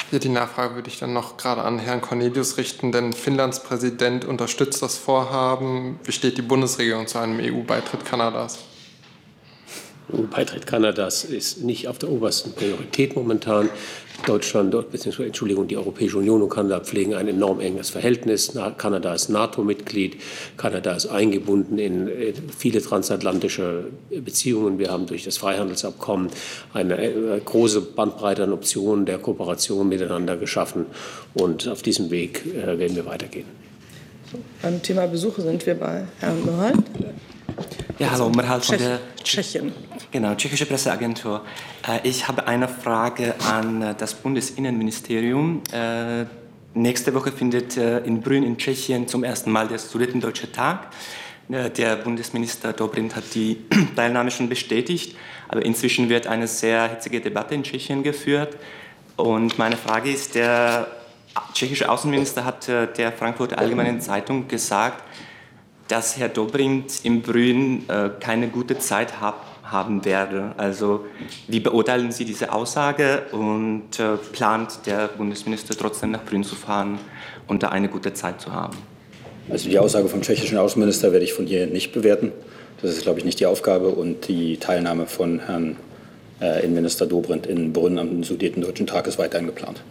Ja, die Nachfrage würde ich dann noch gerade an Herrn Cornelius richten, denn Finnlands Präsident unterstützt das Vorhaben. Wie steht die Bundesregierung zu einem EU-Beitritt Kanadas? EU-Beitritt Kanadas ist nicht auf der obersten Priorität momentan. Deutschland, beziehungsweise die Europäische Union und Kanada pflegen ein enorm enges Verhältnis. Kanada ist NATO-Mitglied, Kanada ist eingebunden in viele transatlantische Beziehungen. Wir haben durch das Freihandelsabkommen eine große Bandbreite an Optionen der Kooperation miteinander geschaffen. Und auf diesem Weg werden wir weitergehen. Beim Thema Besuche sind wir bei Herrn Merhal. Ja, hallo, Merhal von der Tschechien. Genau, tschechische Presseagentur. Ich habe eine Frage an das Bundesinnenministerium. Nächste Woche findet in Brünn in Tschechien zum ersten Mal der Sudetendeutsche Tag. Der Bundesminister Dobrindt hat die Teilnahme schon bestätigt, aber inzwischen wird eine sehr hitzige Debatte in Tschechien geführt. Und meine Frage ist, der tschechische Außenminister hat der Frankfurter Allgemeinen Zeitung gesagt, dass Herr Dobrindt in Brünn keine gute Zeit haben werde. Also wie beurteilen Sie diese Aussage und plant der Bundesminister trotzdem nach Brünn zu fahren und da eine gute Zeit zu haben? Also die Aussage vom tschechischen Außenminister werde ich von hier nicht bewerten. Das ist, glaube ich, nicht die Aufgabe. Und die Teilnahme von Herrn Innenminister Dobrindt in Brünn am Sudetendeutschen Tag ist weiterhin geplant.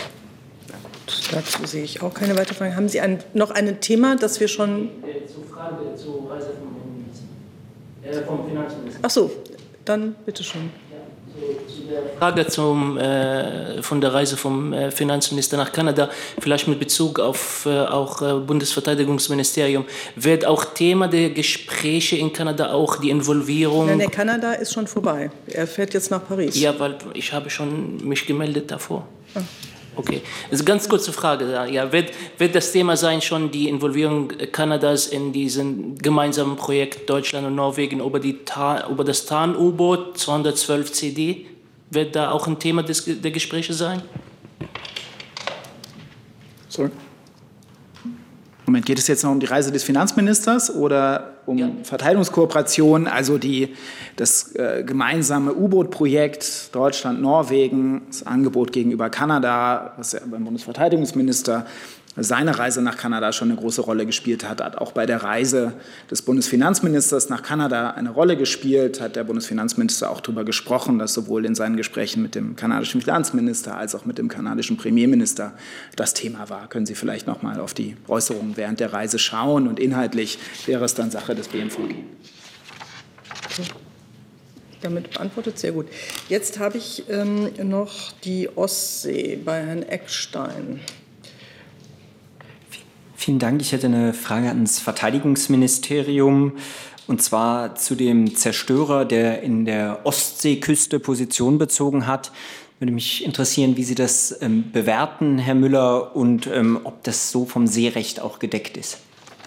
Dazu sehe ich auch keine weiteren Fragen. Haben Sie noch ein Thema, das wir schon... Zur Reise vom Finanzminister. Ach so, dann bitte schon. Frage von der Reise vom Finanzminister nach Kanada, vielleicht mit Bezug auf auch Bundesverteidigungsministerium. Wird auch Thema der Gespräche in Kanada auch die Involvierung? Nein, der Kanada ist schon vorbei. Er fährt jetzt nach Paris. Ja, weil ich habe schon mich gemeldet davor. Ah. Okay, das ist eine ganz kurze Frage. Ja, wird das Thema sein, schon die Involvierung Kanadas in diesem gemeinsamen Projekt Deutschland und Norwegen über das Tarn-U-Boot 212 CD? Wird da auch ein Thema der Gespräche sein? Sorry. Moment, geht es jetzt noch um die Reise des Finanzministers oder um Verteidigungskooperation, also das gemeinsame U-Boot-Projekt Deutschland-Norwegen, das Angebot gegenüber Kanada, was ja beim Bundesverteidigungsminister seine Reise nach Kanada schon eine große Rolle gespielt hat, hat auch bei der Reise des Bundesfinanzministers nach Kanada eine Rolle gespielt, hat der Bundesfinanzminister auch darüber gesprochen, dass sowohl in seinen Gesprächen mit dem kanadischen Finanzminister als auch mit dem kanadischen Premierminister das Thema war. Können Sie vielleicht noch mal auf die Äußerungen während der Reise schauen und inhaltlich wäre es dann Sache des BMVG. Damit beantwortet, sehr gut. Jetzt habe ich noch die Ostsee bei Herrn Eckstein. Vielen Dank. Ich hätte eine Frage ans Verteidigungsministerium, und zwar zu dem Zerstörer, der in der Ostseeküste Position bezogen hat. Würde mich interessieren, wie Sie das bewerten, Herr Müller, und ob das so vom Seerecht auch gedeckt ist.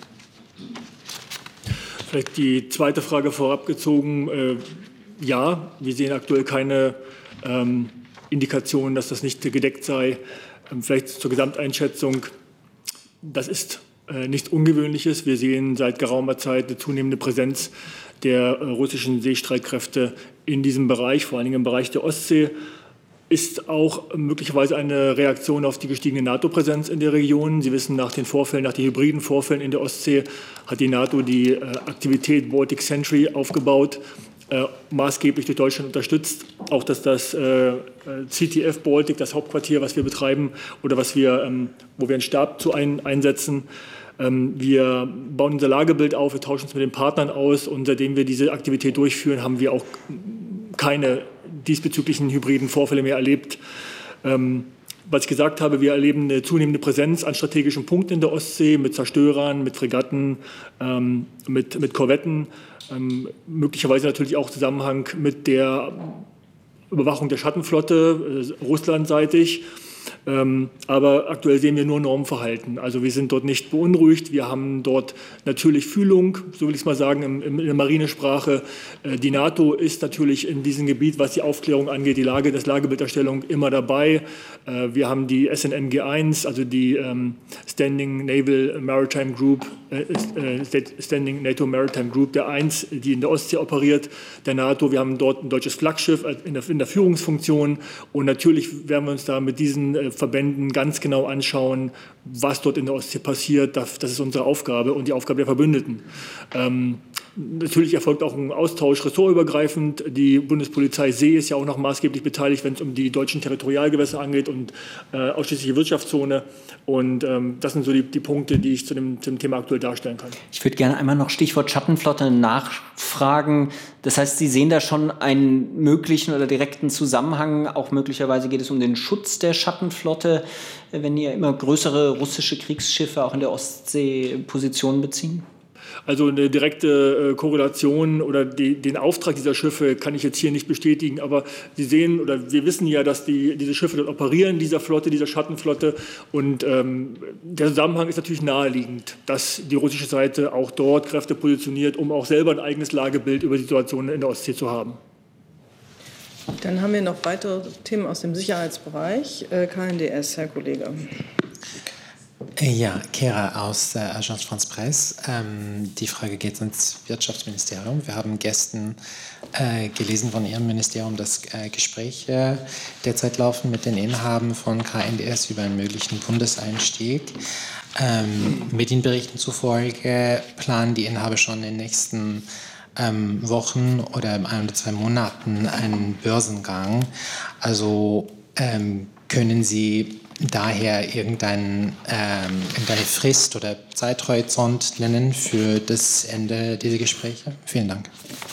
Vielleicht die zweite Frage vorab gezogen. Ja, wir sehen aktuell keine Indikationen, dass das nicht gedeckt sei. Vielleicht zur Gesamteinschätzung. Das ist nichts Ungewöhnliches. Wir sehen seit geraumer Zeit eine zunehmende Präsenz der russischen Seestreitkräfte in diesem Bereich, vor allen Dingen im Bereich der Ostsee. Ist auch möglicherweise eine Reaktion auf die gestiegene NATO-Präsenz in der Region. Sie wissen, nach den hybriden Vorfällen in der Ostsee hat die NATO die Aktivität Baltic Sentry aufgebaut, maßgeblich durch Deutschland unterstützt. Auch dass das CTF Baltic, das Hauptquartier, was wir betreiben oder wo wir einen Stab zu einsetzen. Wir bauen unser Lagebild auf, wir tauschen uns mit den Partnern aus und seitdem wir diese Aktivität durchführen, haben wir auch keine diesbezüglichen hybriden Vorfälle mehr erlebt. Was ich gesagt habe, wir erleben eine zunehmende Präsenz an strategischen Punkten in der Ostsee mit Zerstörern, mit Fregatten, mit Korvetten, möglicherweise natürlich auch Zusammenhang mit der Überwachung der Schattenflotte, russlandseitig. Aber aktuell sehen wir nur Normverhalten. Also wir sind dort nicht beunruhigt. Wir haben dort natürlich Fühlung, so will ich es mal sagen, in der Marinesprache. Die NATO ist natürlich in diesem Gebiet, was die Aufklärung angeht, das Lagebilderstellung immer dabei. Wir haben die SNMG-1, also die Standing Naval Maritime Group, Standing NATO Maritime Group der 1, die in der Ostsee operiert, der NATO. Wir haben dort ein deutsches Flaggschiff in der Führungsfunktion und natürlich werden wir uns da mit diesen Verbänden ganz genau anschauen, was dort in der Ostsee passiert. Das ist unsere Aufgabe und die Aufgabe der Verbündeten. Natürlich erfolgt auch ein Austausch ressortübergreifend. Die Bundespolizei See ist ja auch noch maßgeblich beteiligt, wenn es um die deutschen Territorialgewässer angeht und ausschließliche Wirtschaftszone. Und das sind so die Punkte, die ich zu dem Thema aktuell darstellen kann. Ich würde gerne einmal noch Stichwort Schattenflotte nachfragen. Das heißt, Sie sehen da schon einen möglichen oder direkten Zusammenhang. Auch möglicherweise geht es um den Schutz der Schattenflotte, wenn hier immer größere russische Kriegsschiffe auch in der Ostsee Positionen beziehen? Also eine direkte Korrelation oder den Auftrag dieser Schiffe kann ich jetzt hier nicht bestätigen, aber Sie sehen oder wir wissen ja, dass diese Schiffe dort operieren, dieser Schattenflotte, und der Zusammenhang ist natürlich naheliegend, dass die russische Seite auch dort Kräfte positioniert, um auch selber ein eigenes Lagebild über die Situation in der Ostsee zu haben. Dann haben wir noch weitere Themen aus dem Sicherheitsbereich. KNDS, Herr Kollege. Ja, Kera aus der Agence France Presse. Die Frage geht ins Wirtschaftsministerium. Wir haben gestern gelesen von Ihrem Ministerium, dass Gespräche derzeit laufen mit den Inhabern von KNDS über einen möglichen Bundeseinstieg. Medienberichten zufolge planen die Inhaber schon in den nächsten Wochen oder 1 oder 2 Monaten einen Börsengang. Also können Sie daher irgendeine Frist oder Zeithorizont nennen für das Ende dieser Gespräche? Vielen Dank.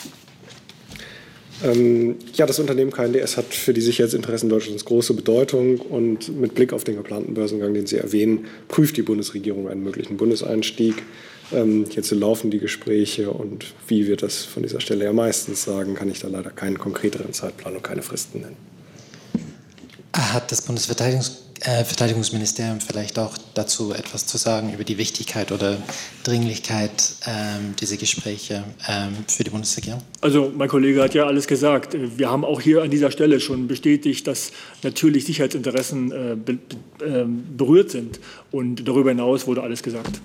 Ja, das Unternehmen KNDS hat für die Sicherheitsinteressen Deutschlands große Bedeutung und mit Blick auf den geplanten Börsengang, den Sie erwähnen, prüft die Bundesregierung einen möglichen Bundeseinstieg. Jetzt laufen die Gespräche und wie wir das von dieser Stelle ja meistens sagen, kann ich da leider keinen konkreteren Zeitplan und keine Fristen nennen. Hat das Bundesverteidigungsministerium vielleicht auch dazu etwas zu sagen über die Wichtigkeit oder Dringlichkeit dieser Gespräche für die Bundesregierung? Also mein Kollege hat ja alles gesagt. Wir haben auch hier an dieser Stelle schon bestätigt, dass natürlich Sicherheitsinteressen berührt sind. Und darüber hinaus wurde alles gesagt.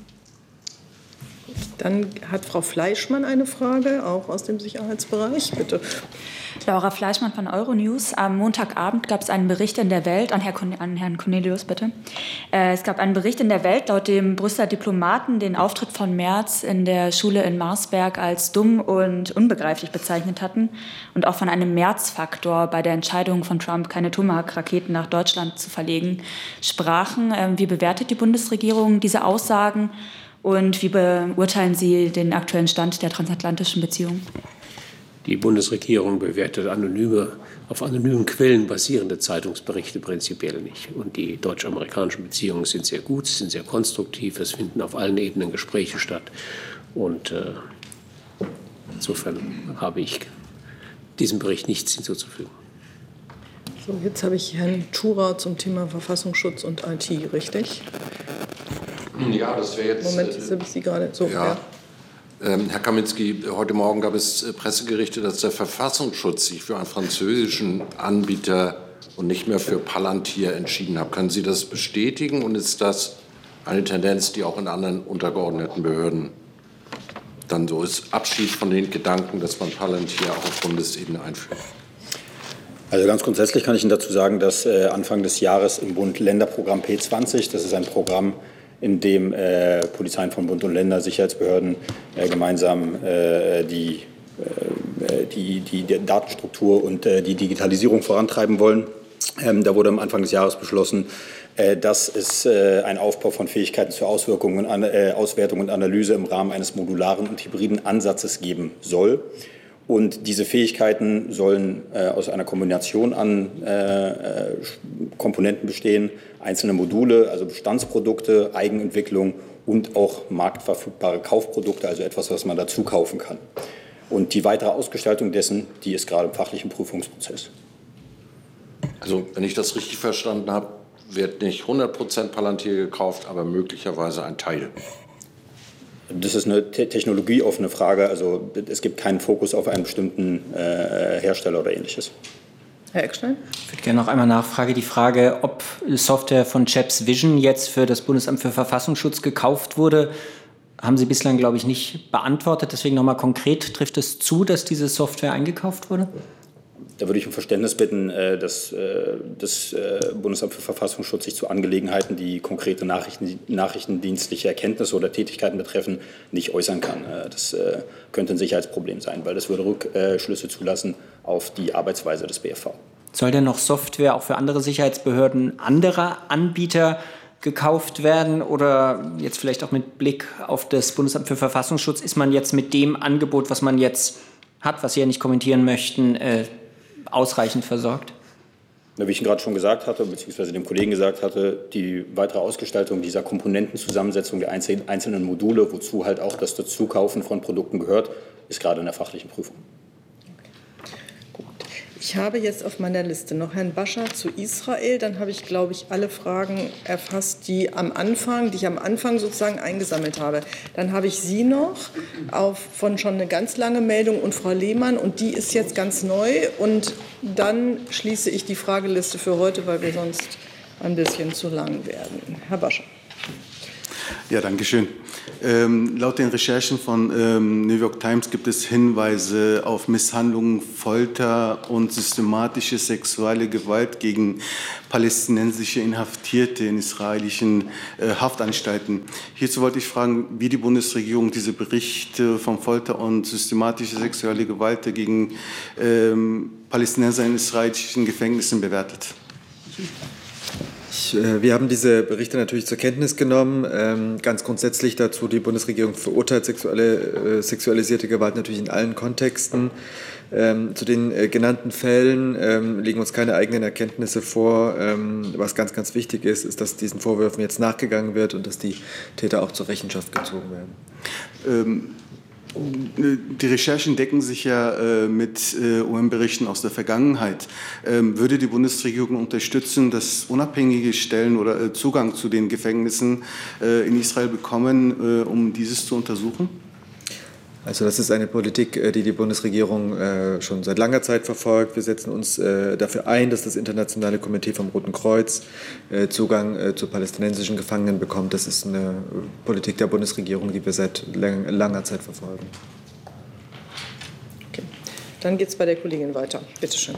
Dann hat Frau Fleischmann eine Frage, auch aus dem Sicherheitsbereich. Bitte. Laura Fleischmann von Euronews. Am Montagabend gab es einen Bericht in der Welt, an Herrn Cornelius bitte. Es gab einen Bericht in der Welt, laut dem Brüsseler Diplomaten den Auftritt von Merz in der Schule in Marsberg als dumm und unbegreiflich bezeichnet hatten und auch von einem Merz-Faktor bei der Entscheidung von Trump, keine Tomahawk-Raketen nach Deutschland zu verlegen, sprachen. Wie bewertet die Bundesregierung diese Aussagen und wie beurteilen Sie den aktuellen Stand der transatlantischen Beziehungen? Die Bundesregierung bewertet auf anonymen Quellen basierende Zeitungsberichte prinzipiell nicht. Und die deutsch-amerikanischen Beziehungen sind sehr gut, sind sehr konstruktiv. Es finden auf allen Ebenen Gespräche statt. Und insofern habe ich diesem Bericht nichts hinzuzufügen. So, jetzt habe ich Herrn Tschura zum Thema Verfassungsschutz und IT, richtig? Ja, das wäre jetzt... Moment, jetzt habe ich Sie gerade... So, ja. Herr Kaminski, heute Morgen gab es Presseberichte, dass der Verfassungsschutz sich für einen französischen Anbieter und nicht mehr für Palantir entschieden hat. Können Sie das bestätigen und ist das eine Tendenz, die auch in anderen untergeordneten Behörden dann so ist? Abschied von den Gedanken, dass man Palantir auch auf Bundesebene einführt? Also ganz grundsätzlich kann ich Ihnen dazu sagen, dass Anfang des Jahres im Bund-Länder-Programm P20, das ist ein Programm, in dem Polizeien von Bund und Länder, Sicherheitsbehörden gemeinsam die Datenstruktur und die Digitalisierung vorantreiben wollen. Da wurde am Anfang des Jahres beschlossen, dass es einen Aufbau von Fähigkeiten zur Auswirkung und Auswertung und Analyse im Rahmen eines modularen und hybriden Ansatzes geben soll. Und diese Fähigkeiten sollen aus einer Kombination an Komponenten bestehen, einzelne Module, also Bestandsprodukte, Eigenentwicklung und auch marktverfügbare Kaufprodukte, also etwas, was man dazu kaufen kann. Und die weitere Ausgestaltung dessen, die ist gerade im fachlichen Prüfungsprozess. Also, wenn ich das richtig verstanden habe, wird nicht 100% Palantir gekauft, aber möglicherweise ein Teil. Das ist eine technologieoffene Frage. Also es gibt keinen Fokus auf einen bestimmten Hersteller oder Ähnliches. Herr Eckstein? Ich würde gerne noch einmal nachfragen, die Frage, ob Software von Chaps Vision jetzt für das Bundesamt für Verfassungsschutz gekauft wurde, haben Sie bislang, glaube ich, nicht beantwortet. Deswegen nochmal konkret, trifft es zu, dass diese Software eingekauft wurde? Da würde ich um Verständnis bitten, dass das Bundesamt für Verfassungsschutz sich zu Angelegenheiten, die konkrete nachrichtendienstliche Erkenntnisse oder Tätigkeiten betreffen, nicht äußern kann. Das könnte ein Sicherheitsproblem sein, weil das würde Rückschlüsse zulassen auf die Arbeitsweise des BFV. Soll denn noch Software auch für andere Sicherheitsbehörden anderer Anbieter gekauft werden oder jetzt vielleicht auch mit Blick auf das Bundesamt für Verfassungsschutz, ist man jetzt mit dem Angebot, was man jetzt hat, was Sie ja nicht kommentieren möchten, ausreichend versorgt? Wie ich gerade schon gesagt hatte, beziehungsweise dem Kollegen gesagt hatte, die weitere Ausgestaltung dieser Komponentenzusammensetzung der einzelnen Module, wozu halt auch das Dazukaufen von Produkten gehört, ist gerade in der fachlichen Prüfung. Ich habe jetzt auf meiner Liste noch Herrn Bascha zu Israel. Dann habe ich, glaube ich, alle Fragen erfasst, die ich am Anfang sozusagen eingesammelt habe. Dann habe ich Sie noch von schon eine ganz lange Meldung und Frau Lehmann. Und die ist jetzt ganz neu. Und dann schließe ich die Frageliste für heute, weil wir sonst ein bisschen zu lang werden. Herr Bascha. Ja, danke schön. Laut den Recherchen von New York Times gibt es Hinweise auf Misshandlungen, Folter und systematische sexuelle Gewalt gegen palästinensische Inhaftierte in israelischen Haftanstalten. Hierzu wollte ich fragen, wie die Bundesregierung diese Berichte von Folter und systematische sexuelle Gewalt gegen Palästinenser in israelischen Gefängnissen bewertet. Wir haben diese Berichte natürlich zur Kenntnis genommen. Ganz grundsätzlich dazu, die Bundesregierung verurteilt sexualisierte Gewalt natürlich in allen Kontexten. Zu den genannten Fällen liegen uns keine eigenen Erkenntnisse vor. Was ganz, ganz wichtig ist, ist, dass diesen Vorwürfen jetzt nachgegangen wird und dass die Täter auch zur Rechenschaft gezogen werden. Die Recherchen decken sich ja mit UN-Berichten aus der Vergangenheit. Würde die Bundesregierung unterstützen, dass unabhängige Stellen oder Zugang zu den Gefängnissen in Israel bekommen, um dieses zu untersuchen? Also das ist eine Politik, die die Bundesregierung schon seit langer Zeit verfolgt. Wir setzen uns dafür ein, dass das Internationale Komitee vom Roten Kreuz Zugang zu palästinensischen Gefangenen bekommt. Das ist eine Politik der Bundesregierung, die wir seit langer Zeit verfolgen. Okay. Dann geht es bei der Kollegin weiter. Bitte schön.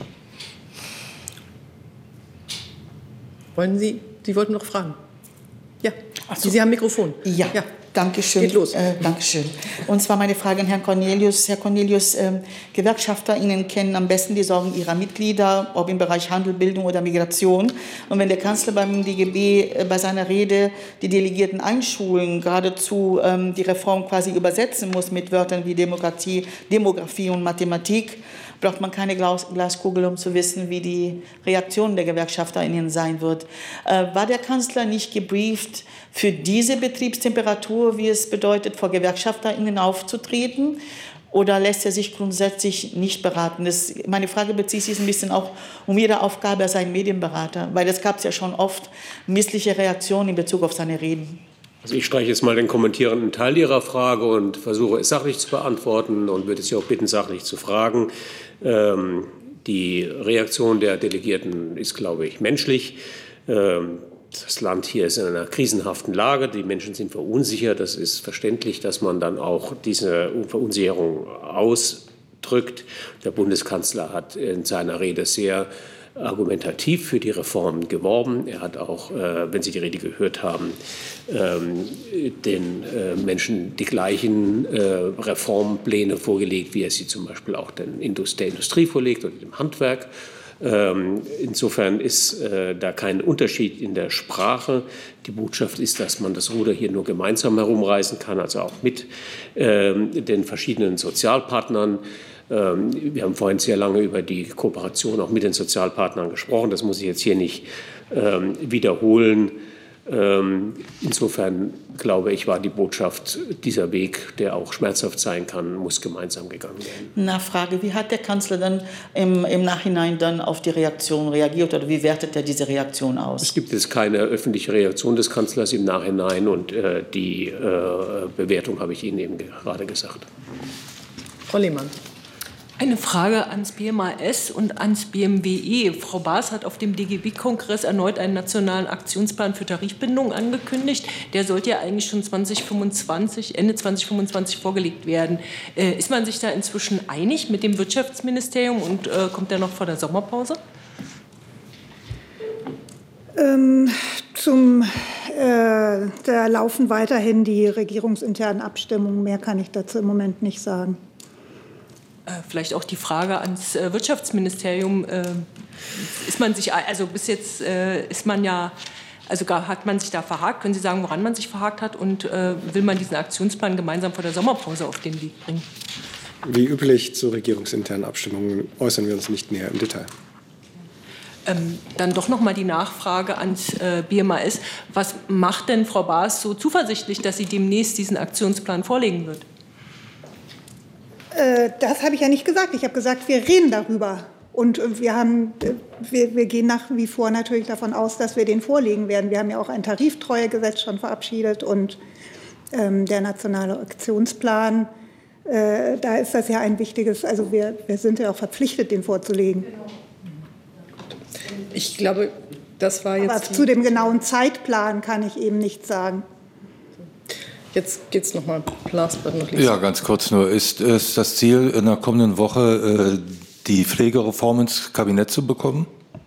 Sie wollten noch fragen? Ja, so. Sie haben Mikrofon. Ja. Dankeschön. Geht los. Dankeschön. Und zwar meine Frage an Herrn Cornelius. Herr Cornelius, GewerkschafterInnen kennen am besten die Sorgen ihrer Mitglieder, ob im Bereich Handel, Bildung oder Migration. Und wenn der Kanzler beim DGB bei seiner Rede die Delegierten einschulen, geradezu die Reform quasi übersetzen muss mit Wörtern wie Demografie und Mathematik, braucht man keine Glaskugel, um zu wissen, wie die Reaktion der GewerkschafterInnen sein wird. War der Kanzler nicht gebrieft, für diese Betriebstemperatur, wie es bedeutet, vor GewerkschafterInnen aufzutreten? Oder lässt er sich grundsätzlich nicht beraten? Meine Frage bezieht sich ein bisschen auch um Ihre Aufgabe als ein Medienberater, weil es gab ja schon oft missliche Reaktionen in Bezug auf seine Reden. Also ich streiche jetzt mal den kommentierenden Teil Ihrer Frage und versuche es sachlich zu beantworten und würde Sie auch bitten, sachlich zu fragen. Die Reaktion der Delegierten ist, glaube ich, menschlich. Das Land hier ist in einer krisenhaften Lage. Die Menschen sind verunsichert. Das ist verständlich, dass man dann auch diese Verunsicherung ausdrückt. Der Bundeskanzler hat in seiner Rede sehr argumentativ für die Reform geworben. Er hat auch, wenn Sie die Rede gehört haben, den Menschen die gleichen Reformpläne vorgelegt, wie er sie zum Beispiel auch der Industrie vorlegt oder dem Handwerk. Insofern ist da kein Unterschied in der Sprache. Die Botschaft ist, dass man das Ruder hier nur gemeinsam herumreißen kann, also auch mit den verschiedenen Sozialpartnern. Wir haben vorhin sehr lange über die Kooperation auch mit den Sozialpartnern gesprochen. Das muss ich jetzt hier nicht wiederholen. Insofern glaube ich, war die Botschaft, dieser Weg, der auch schmerzhaft sein kann, muss gemeinsam gegangen werden. Nachfrage, wie hat der Kanzler dann im Nachhinein dann auf die Reaktion reagiert oder wie wertet er diese Reaktion aus? Es gibt jetzt keine öffentliche Reaktion des Kanzlers im Nachhinein und die Bewertung habe ich Ihnen eben gerade gesagt. Frau Lehmann. Eine Frage ans BMAS und ans BMWE. Frau Baas hat auf dem DGB-Kongress erneut einen nationalen Aktionsplan für Tarifbindung angekündigt. Der sollte ja eigentlich schon Ende 2025 vorgelegt werden. Ist man sich da inzwischen einig mit dem Wirtschaftsministerium und kommt der noch vor der Sommerpause? Da laufen weiterhin die regierungsinternen Abstimmungen. Mehr kann ich dazu im Moment nicht sagen. Vielleicht auch die Frage ans Wirtschaftsministerium. Ist man sich, also bis jetzt ist man ja, also hat man sich da verhakt? Können Sie sagen, woran man sich verhakt hat? Und will man diesen Aktionsplan gemeinsam vor der Sommerpause auf den Weg bringen? Wie üblich zu regierungsinternen Abstimmungen äußern wir uns nicht näher im Detail. Dann doch noch mal die Nachfrage ans BMAS. Was macht denn Frau Baas so zuversichtlich, dass sie demnächst diesen Aktionsplan vorlegen wird? Das habe ich ja nicht gesagt. Ich habe gesagt, wir reden darüber. Und wir gehen nach wie vor natürlich davon aus, dass wir den vorlegen werden. Wir haben ja auch ein Tariftreuegesetz schon verabschiedet und der nationale Aktionsplan. Da ist das ja ein wichtiges, also wir sind ja auch verpflichtet, den vorzulegen. Ich glaube, das war jetzt... Aber zu dem genauen Zeitplan kann ich eben nichts sagen. Jetzt geht es nochmal. Ja, ganz kurz nur. Ist es das Ziel, in der kommenden Woche die Pflegereform ins Kabinett zu bekommen?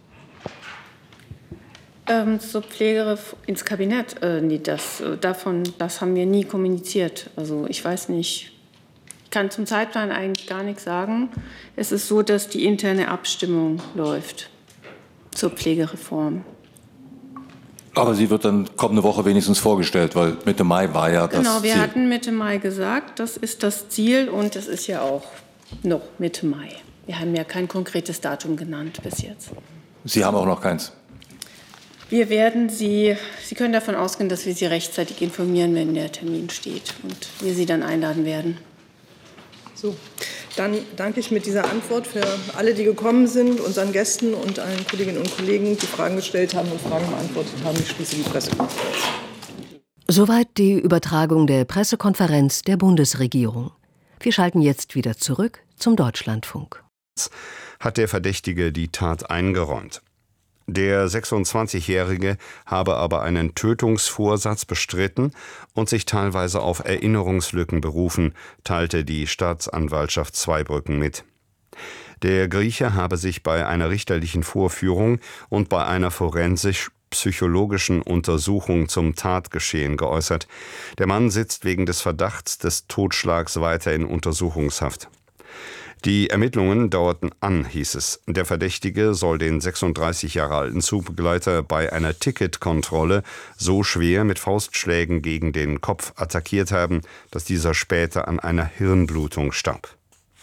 Zur Pflegereform ins Kabinett? Nee, das haben wir nie kommuniziert. Also ich weiß nicht. Ich kann zum Zeitplan eigentlich gar nichts sagen. Es ist so, dass die interne Abstimmung läuft zur Pflegereform. Aber sie wird dann kommende Woche wenigstens vorgestellt, weil Mitte Mai war ja das Ziel. Genau, wir hatten Mitte Mai gesagt, das ist das Ziel und es ist ja auch noch Mitte Mai. Wir haben ja kein konkretes Datum genannt bis jetzt. Sie haben auch noch keins? Wir werden Sie können davon ausgehen, dass wir Sie rechtzeitig informieren, wenn der Termin steht und wir Sie dann einladen werden. So, dann danke ich mit dieser Antwort für alle, die gekommen sind, unseren Gästen und allen Kolleginnen und Kollegen, die Fragen gestellt haben und Fragen beantwortet haben. Ich schließe die Pressekonferenz. Soweit die Übertragung der Pressekonferenz der Bundesregierung. Wir schalten jetzt wieder zurück zum Deutschlandfunk. Hat der Verdächtige die Tat eingeräumt. Der 26-Jährige habe aber einen Tötungsvorsatz bestritten und sich teilweise auf Erinnerungslücken berufen, teilte die Staatsanwaltschaft Zweibrücken mit. Der Grieche habe sich bei einer richterlichen Vorführung und bei einer forensisch-psychologischen Untersuchung zum Tatgeschehen geäußert. Der Mann sitzt wegen des Verdachts des Totschlags weiter in Untersuchungshaft. Die Ermittlungen dauerten an, hieß es. Der Verdächtige soll den 36 Jahre alten Zugbegleiter bei einer Ticketkontrolle so schwer mit Faustschlägen gegen den Kopf attackiert haben, dass dieser später an einer Hirnblutung starb.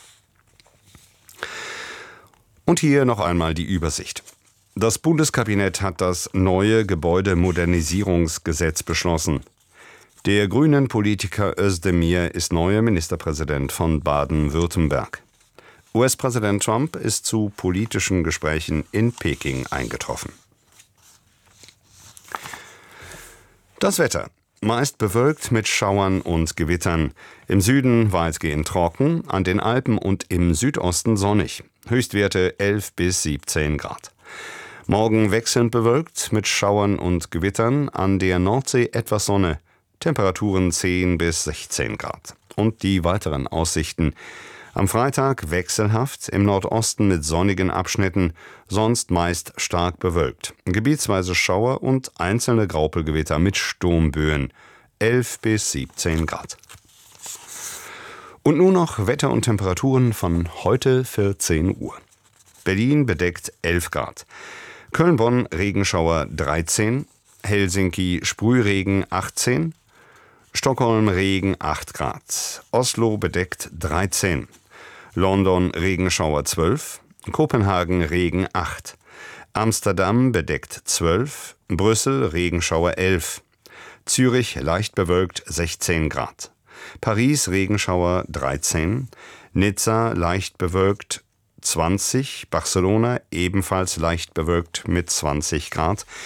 Und hier noch einmal die Übersicht. Das Bundeskabinett hat das neue Gebäudemodernisierungsgesetz beschlossen. Der grünen Politiker Özdemir ist neuer Ministerpräsident von Baden-Württemberg. US-Präsident Trump ist zu politischen Gesprächen in Peking eingetroffen. Das Wetter. Meist bewölkt mit Schauern und Gewittern. Im Süden weitgehend trocken, an den Alpen und im Südosten sonnig. Höchstwerte 11 bis 17 Grad. Morgen wechselnd bewölkt mit Schauern und Gewittern, an der Nordsee etwas Sonne. Temperaturen 10 bis 16 Grad. Und die weiteren Aussichten. Am Freitag wechselhaft, im Nordosten mit sonnigen Abschnitten, sonst meist stark bewölkt. Gebietsweise Schauer und einzelne Graupelgewitter mit Sturmböen, 11 bis 17 Grad. Und nun noch Wetter und Temperaturen von heute 14 Uhr. Berlin bedeckt 11 Grad. Köln-Bonn Regenschauer 13, Helsinki Sprühregen 18, Stockholm Regen 8 Grad, Oslo bedeckt 13, London Regenschauer 12, Kopenhagen Regen 8, Amsterdam bedeckt 12, Brüssel Regenschauer 11, Zürich leicht bewölkt 16 Grad, Paris Regenschauer 13, Nizza leicht bewölkt 20, Barcelona ebenfalls leicht bewölkt mit 20 Grad,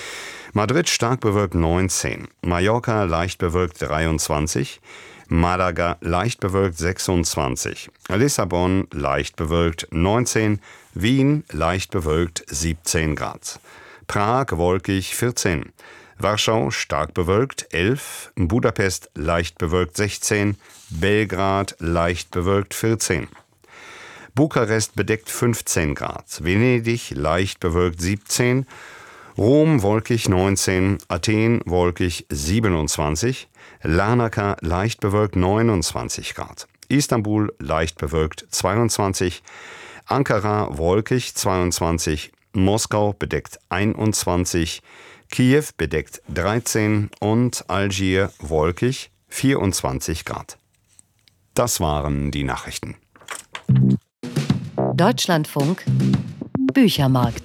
Madrid stark bewölkt 19, Mallorca leicht bewölkt 23, Malaga leicht bewölkt 26, Lissabon leicht bewölkt 19, Wien leicht bewölkt 17 Grad, Prag wolkig 14, Warschau stark bewölkt 11, Budapest leicht bewölkt 16, Belgrad leicht bewölkt 14. Bukarest bedeckt 15 Grad, Venedig leicht bewölkt 17, Rom wolkig 19, Athen wolkig 27, Larnaca leicht bewölkt 29 Grad, Istanbul leicht bewölkt 22, Ankara wolkig 22, Moskau bedeckt 21, Kiew bedeckt 13 und Algier wolkig 24 Grad. Das waren die Nachrichten. Deutschlandfunk Büchermarkt.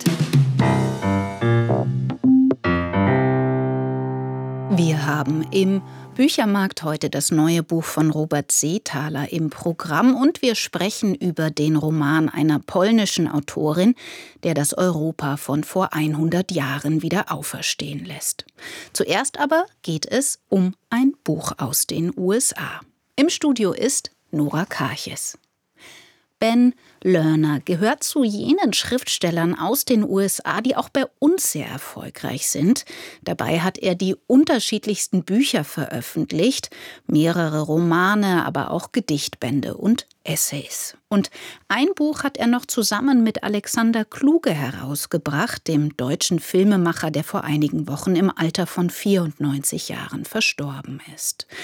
Wir haben im Büchermarkt heute das neue Buch von Robert Seethaler im Programm und wir sprechen über den Roman einer polnischen Autorin, der das Europa von vor 100 Jahren wieder auferstehen lässt. Zuerst aber geht es um ein Buch aus den USA. Im Studio ist Nora Karches. Ben Lerner gehört zu jenen Schriftstellern aus den USA, die auch bei uns sehr erfolgreich sind. Dabei hat er die unterschiedlichsten Bücher veröffentlicht, mehrere Romane, aber auch Gedichtbände und Essays. Und ein Buch hat er noch zusammen mit Alexander Kluge herausgebracht, dem deutschen Filmemacher, der vor einigen Wochen im Alter von 94 Jahren verstorben ist.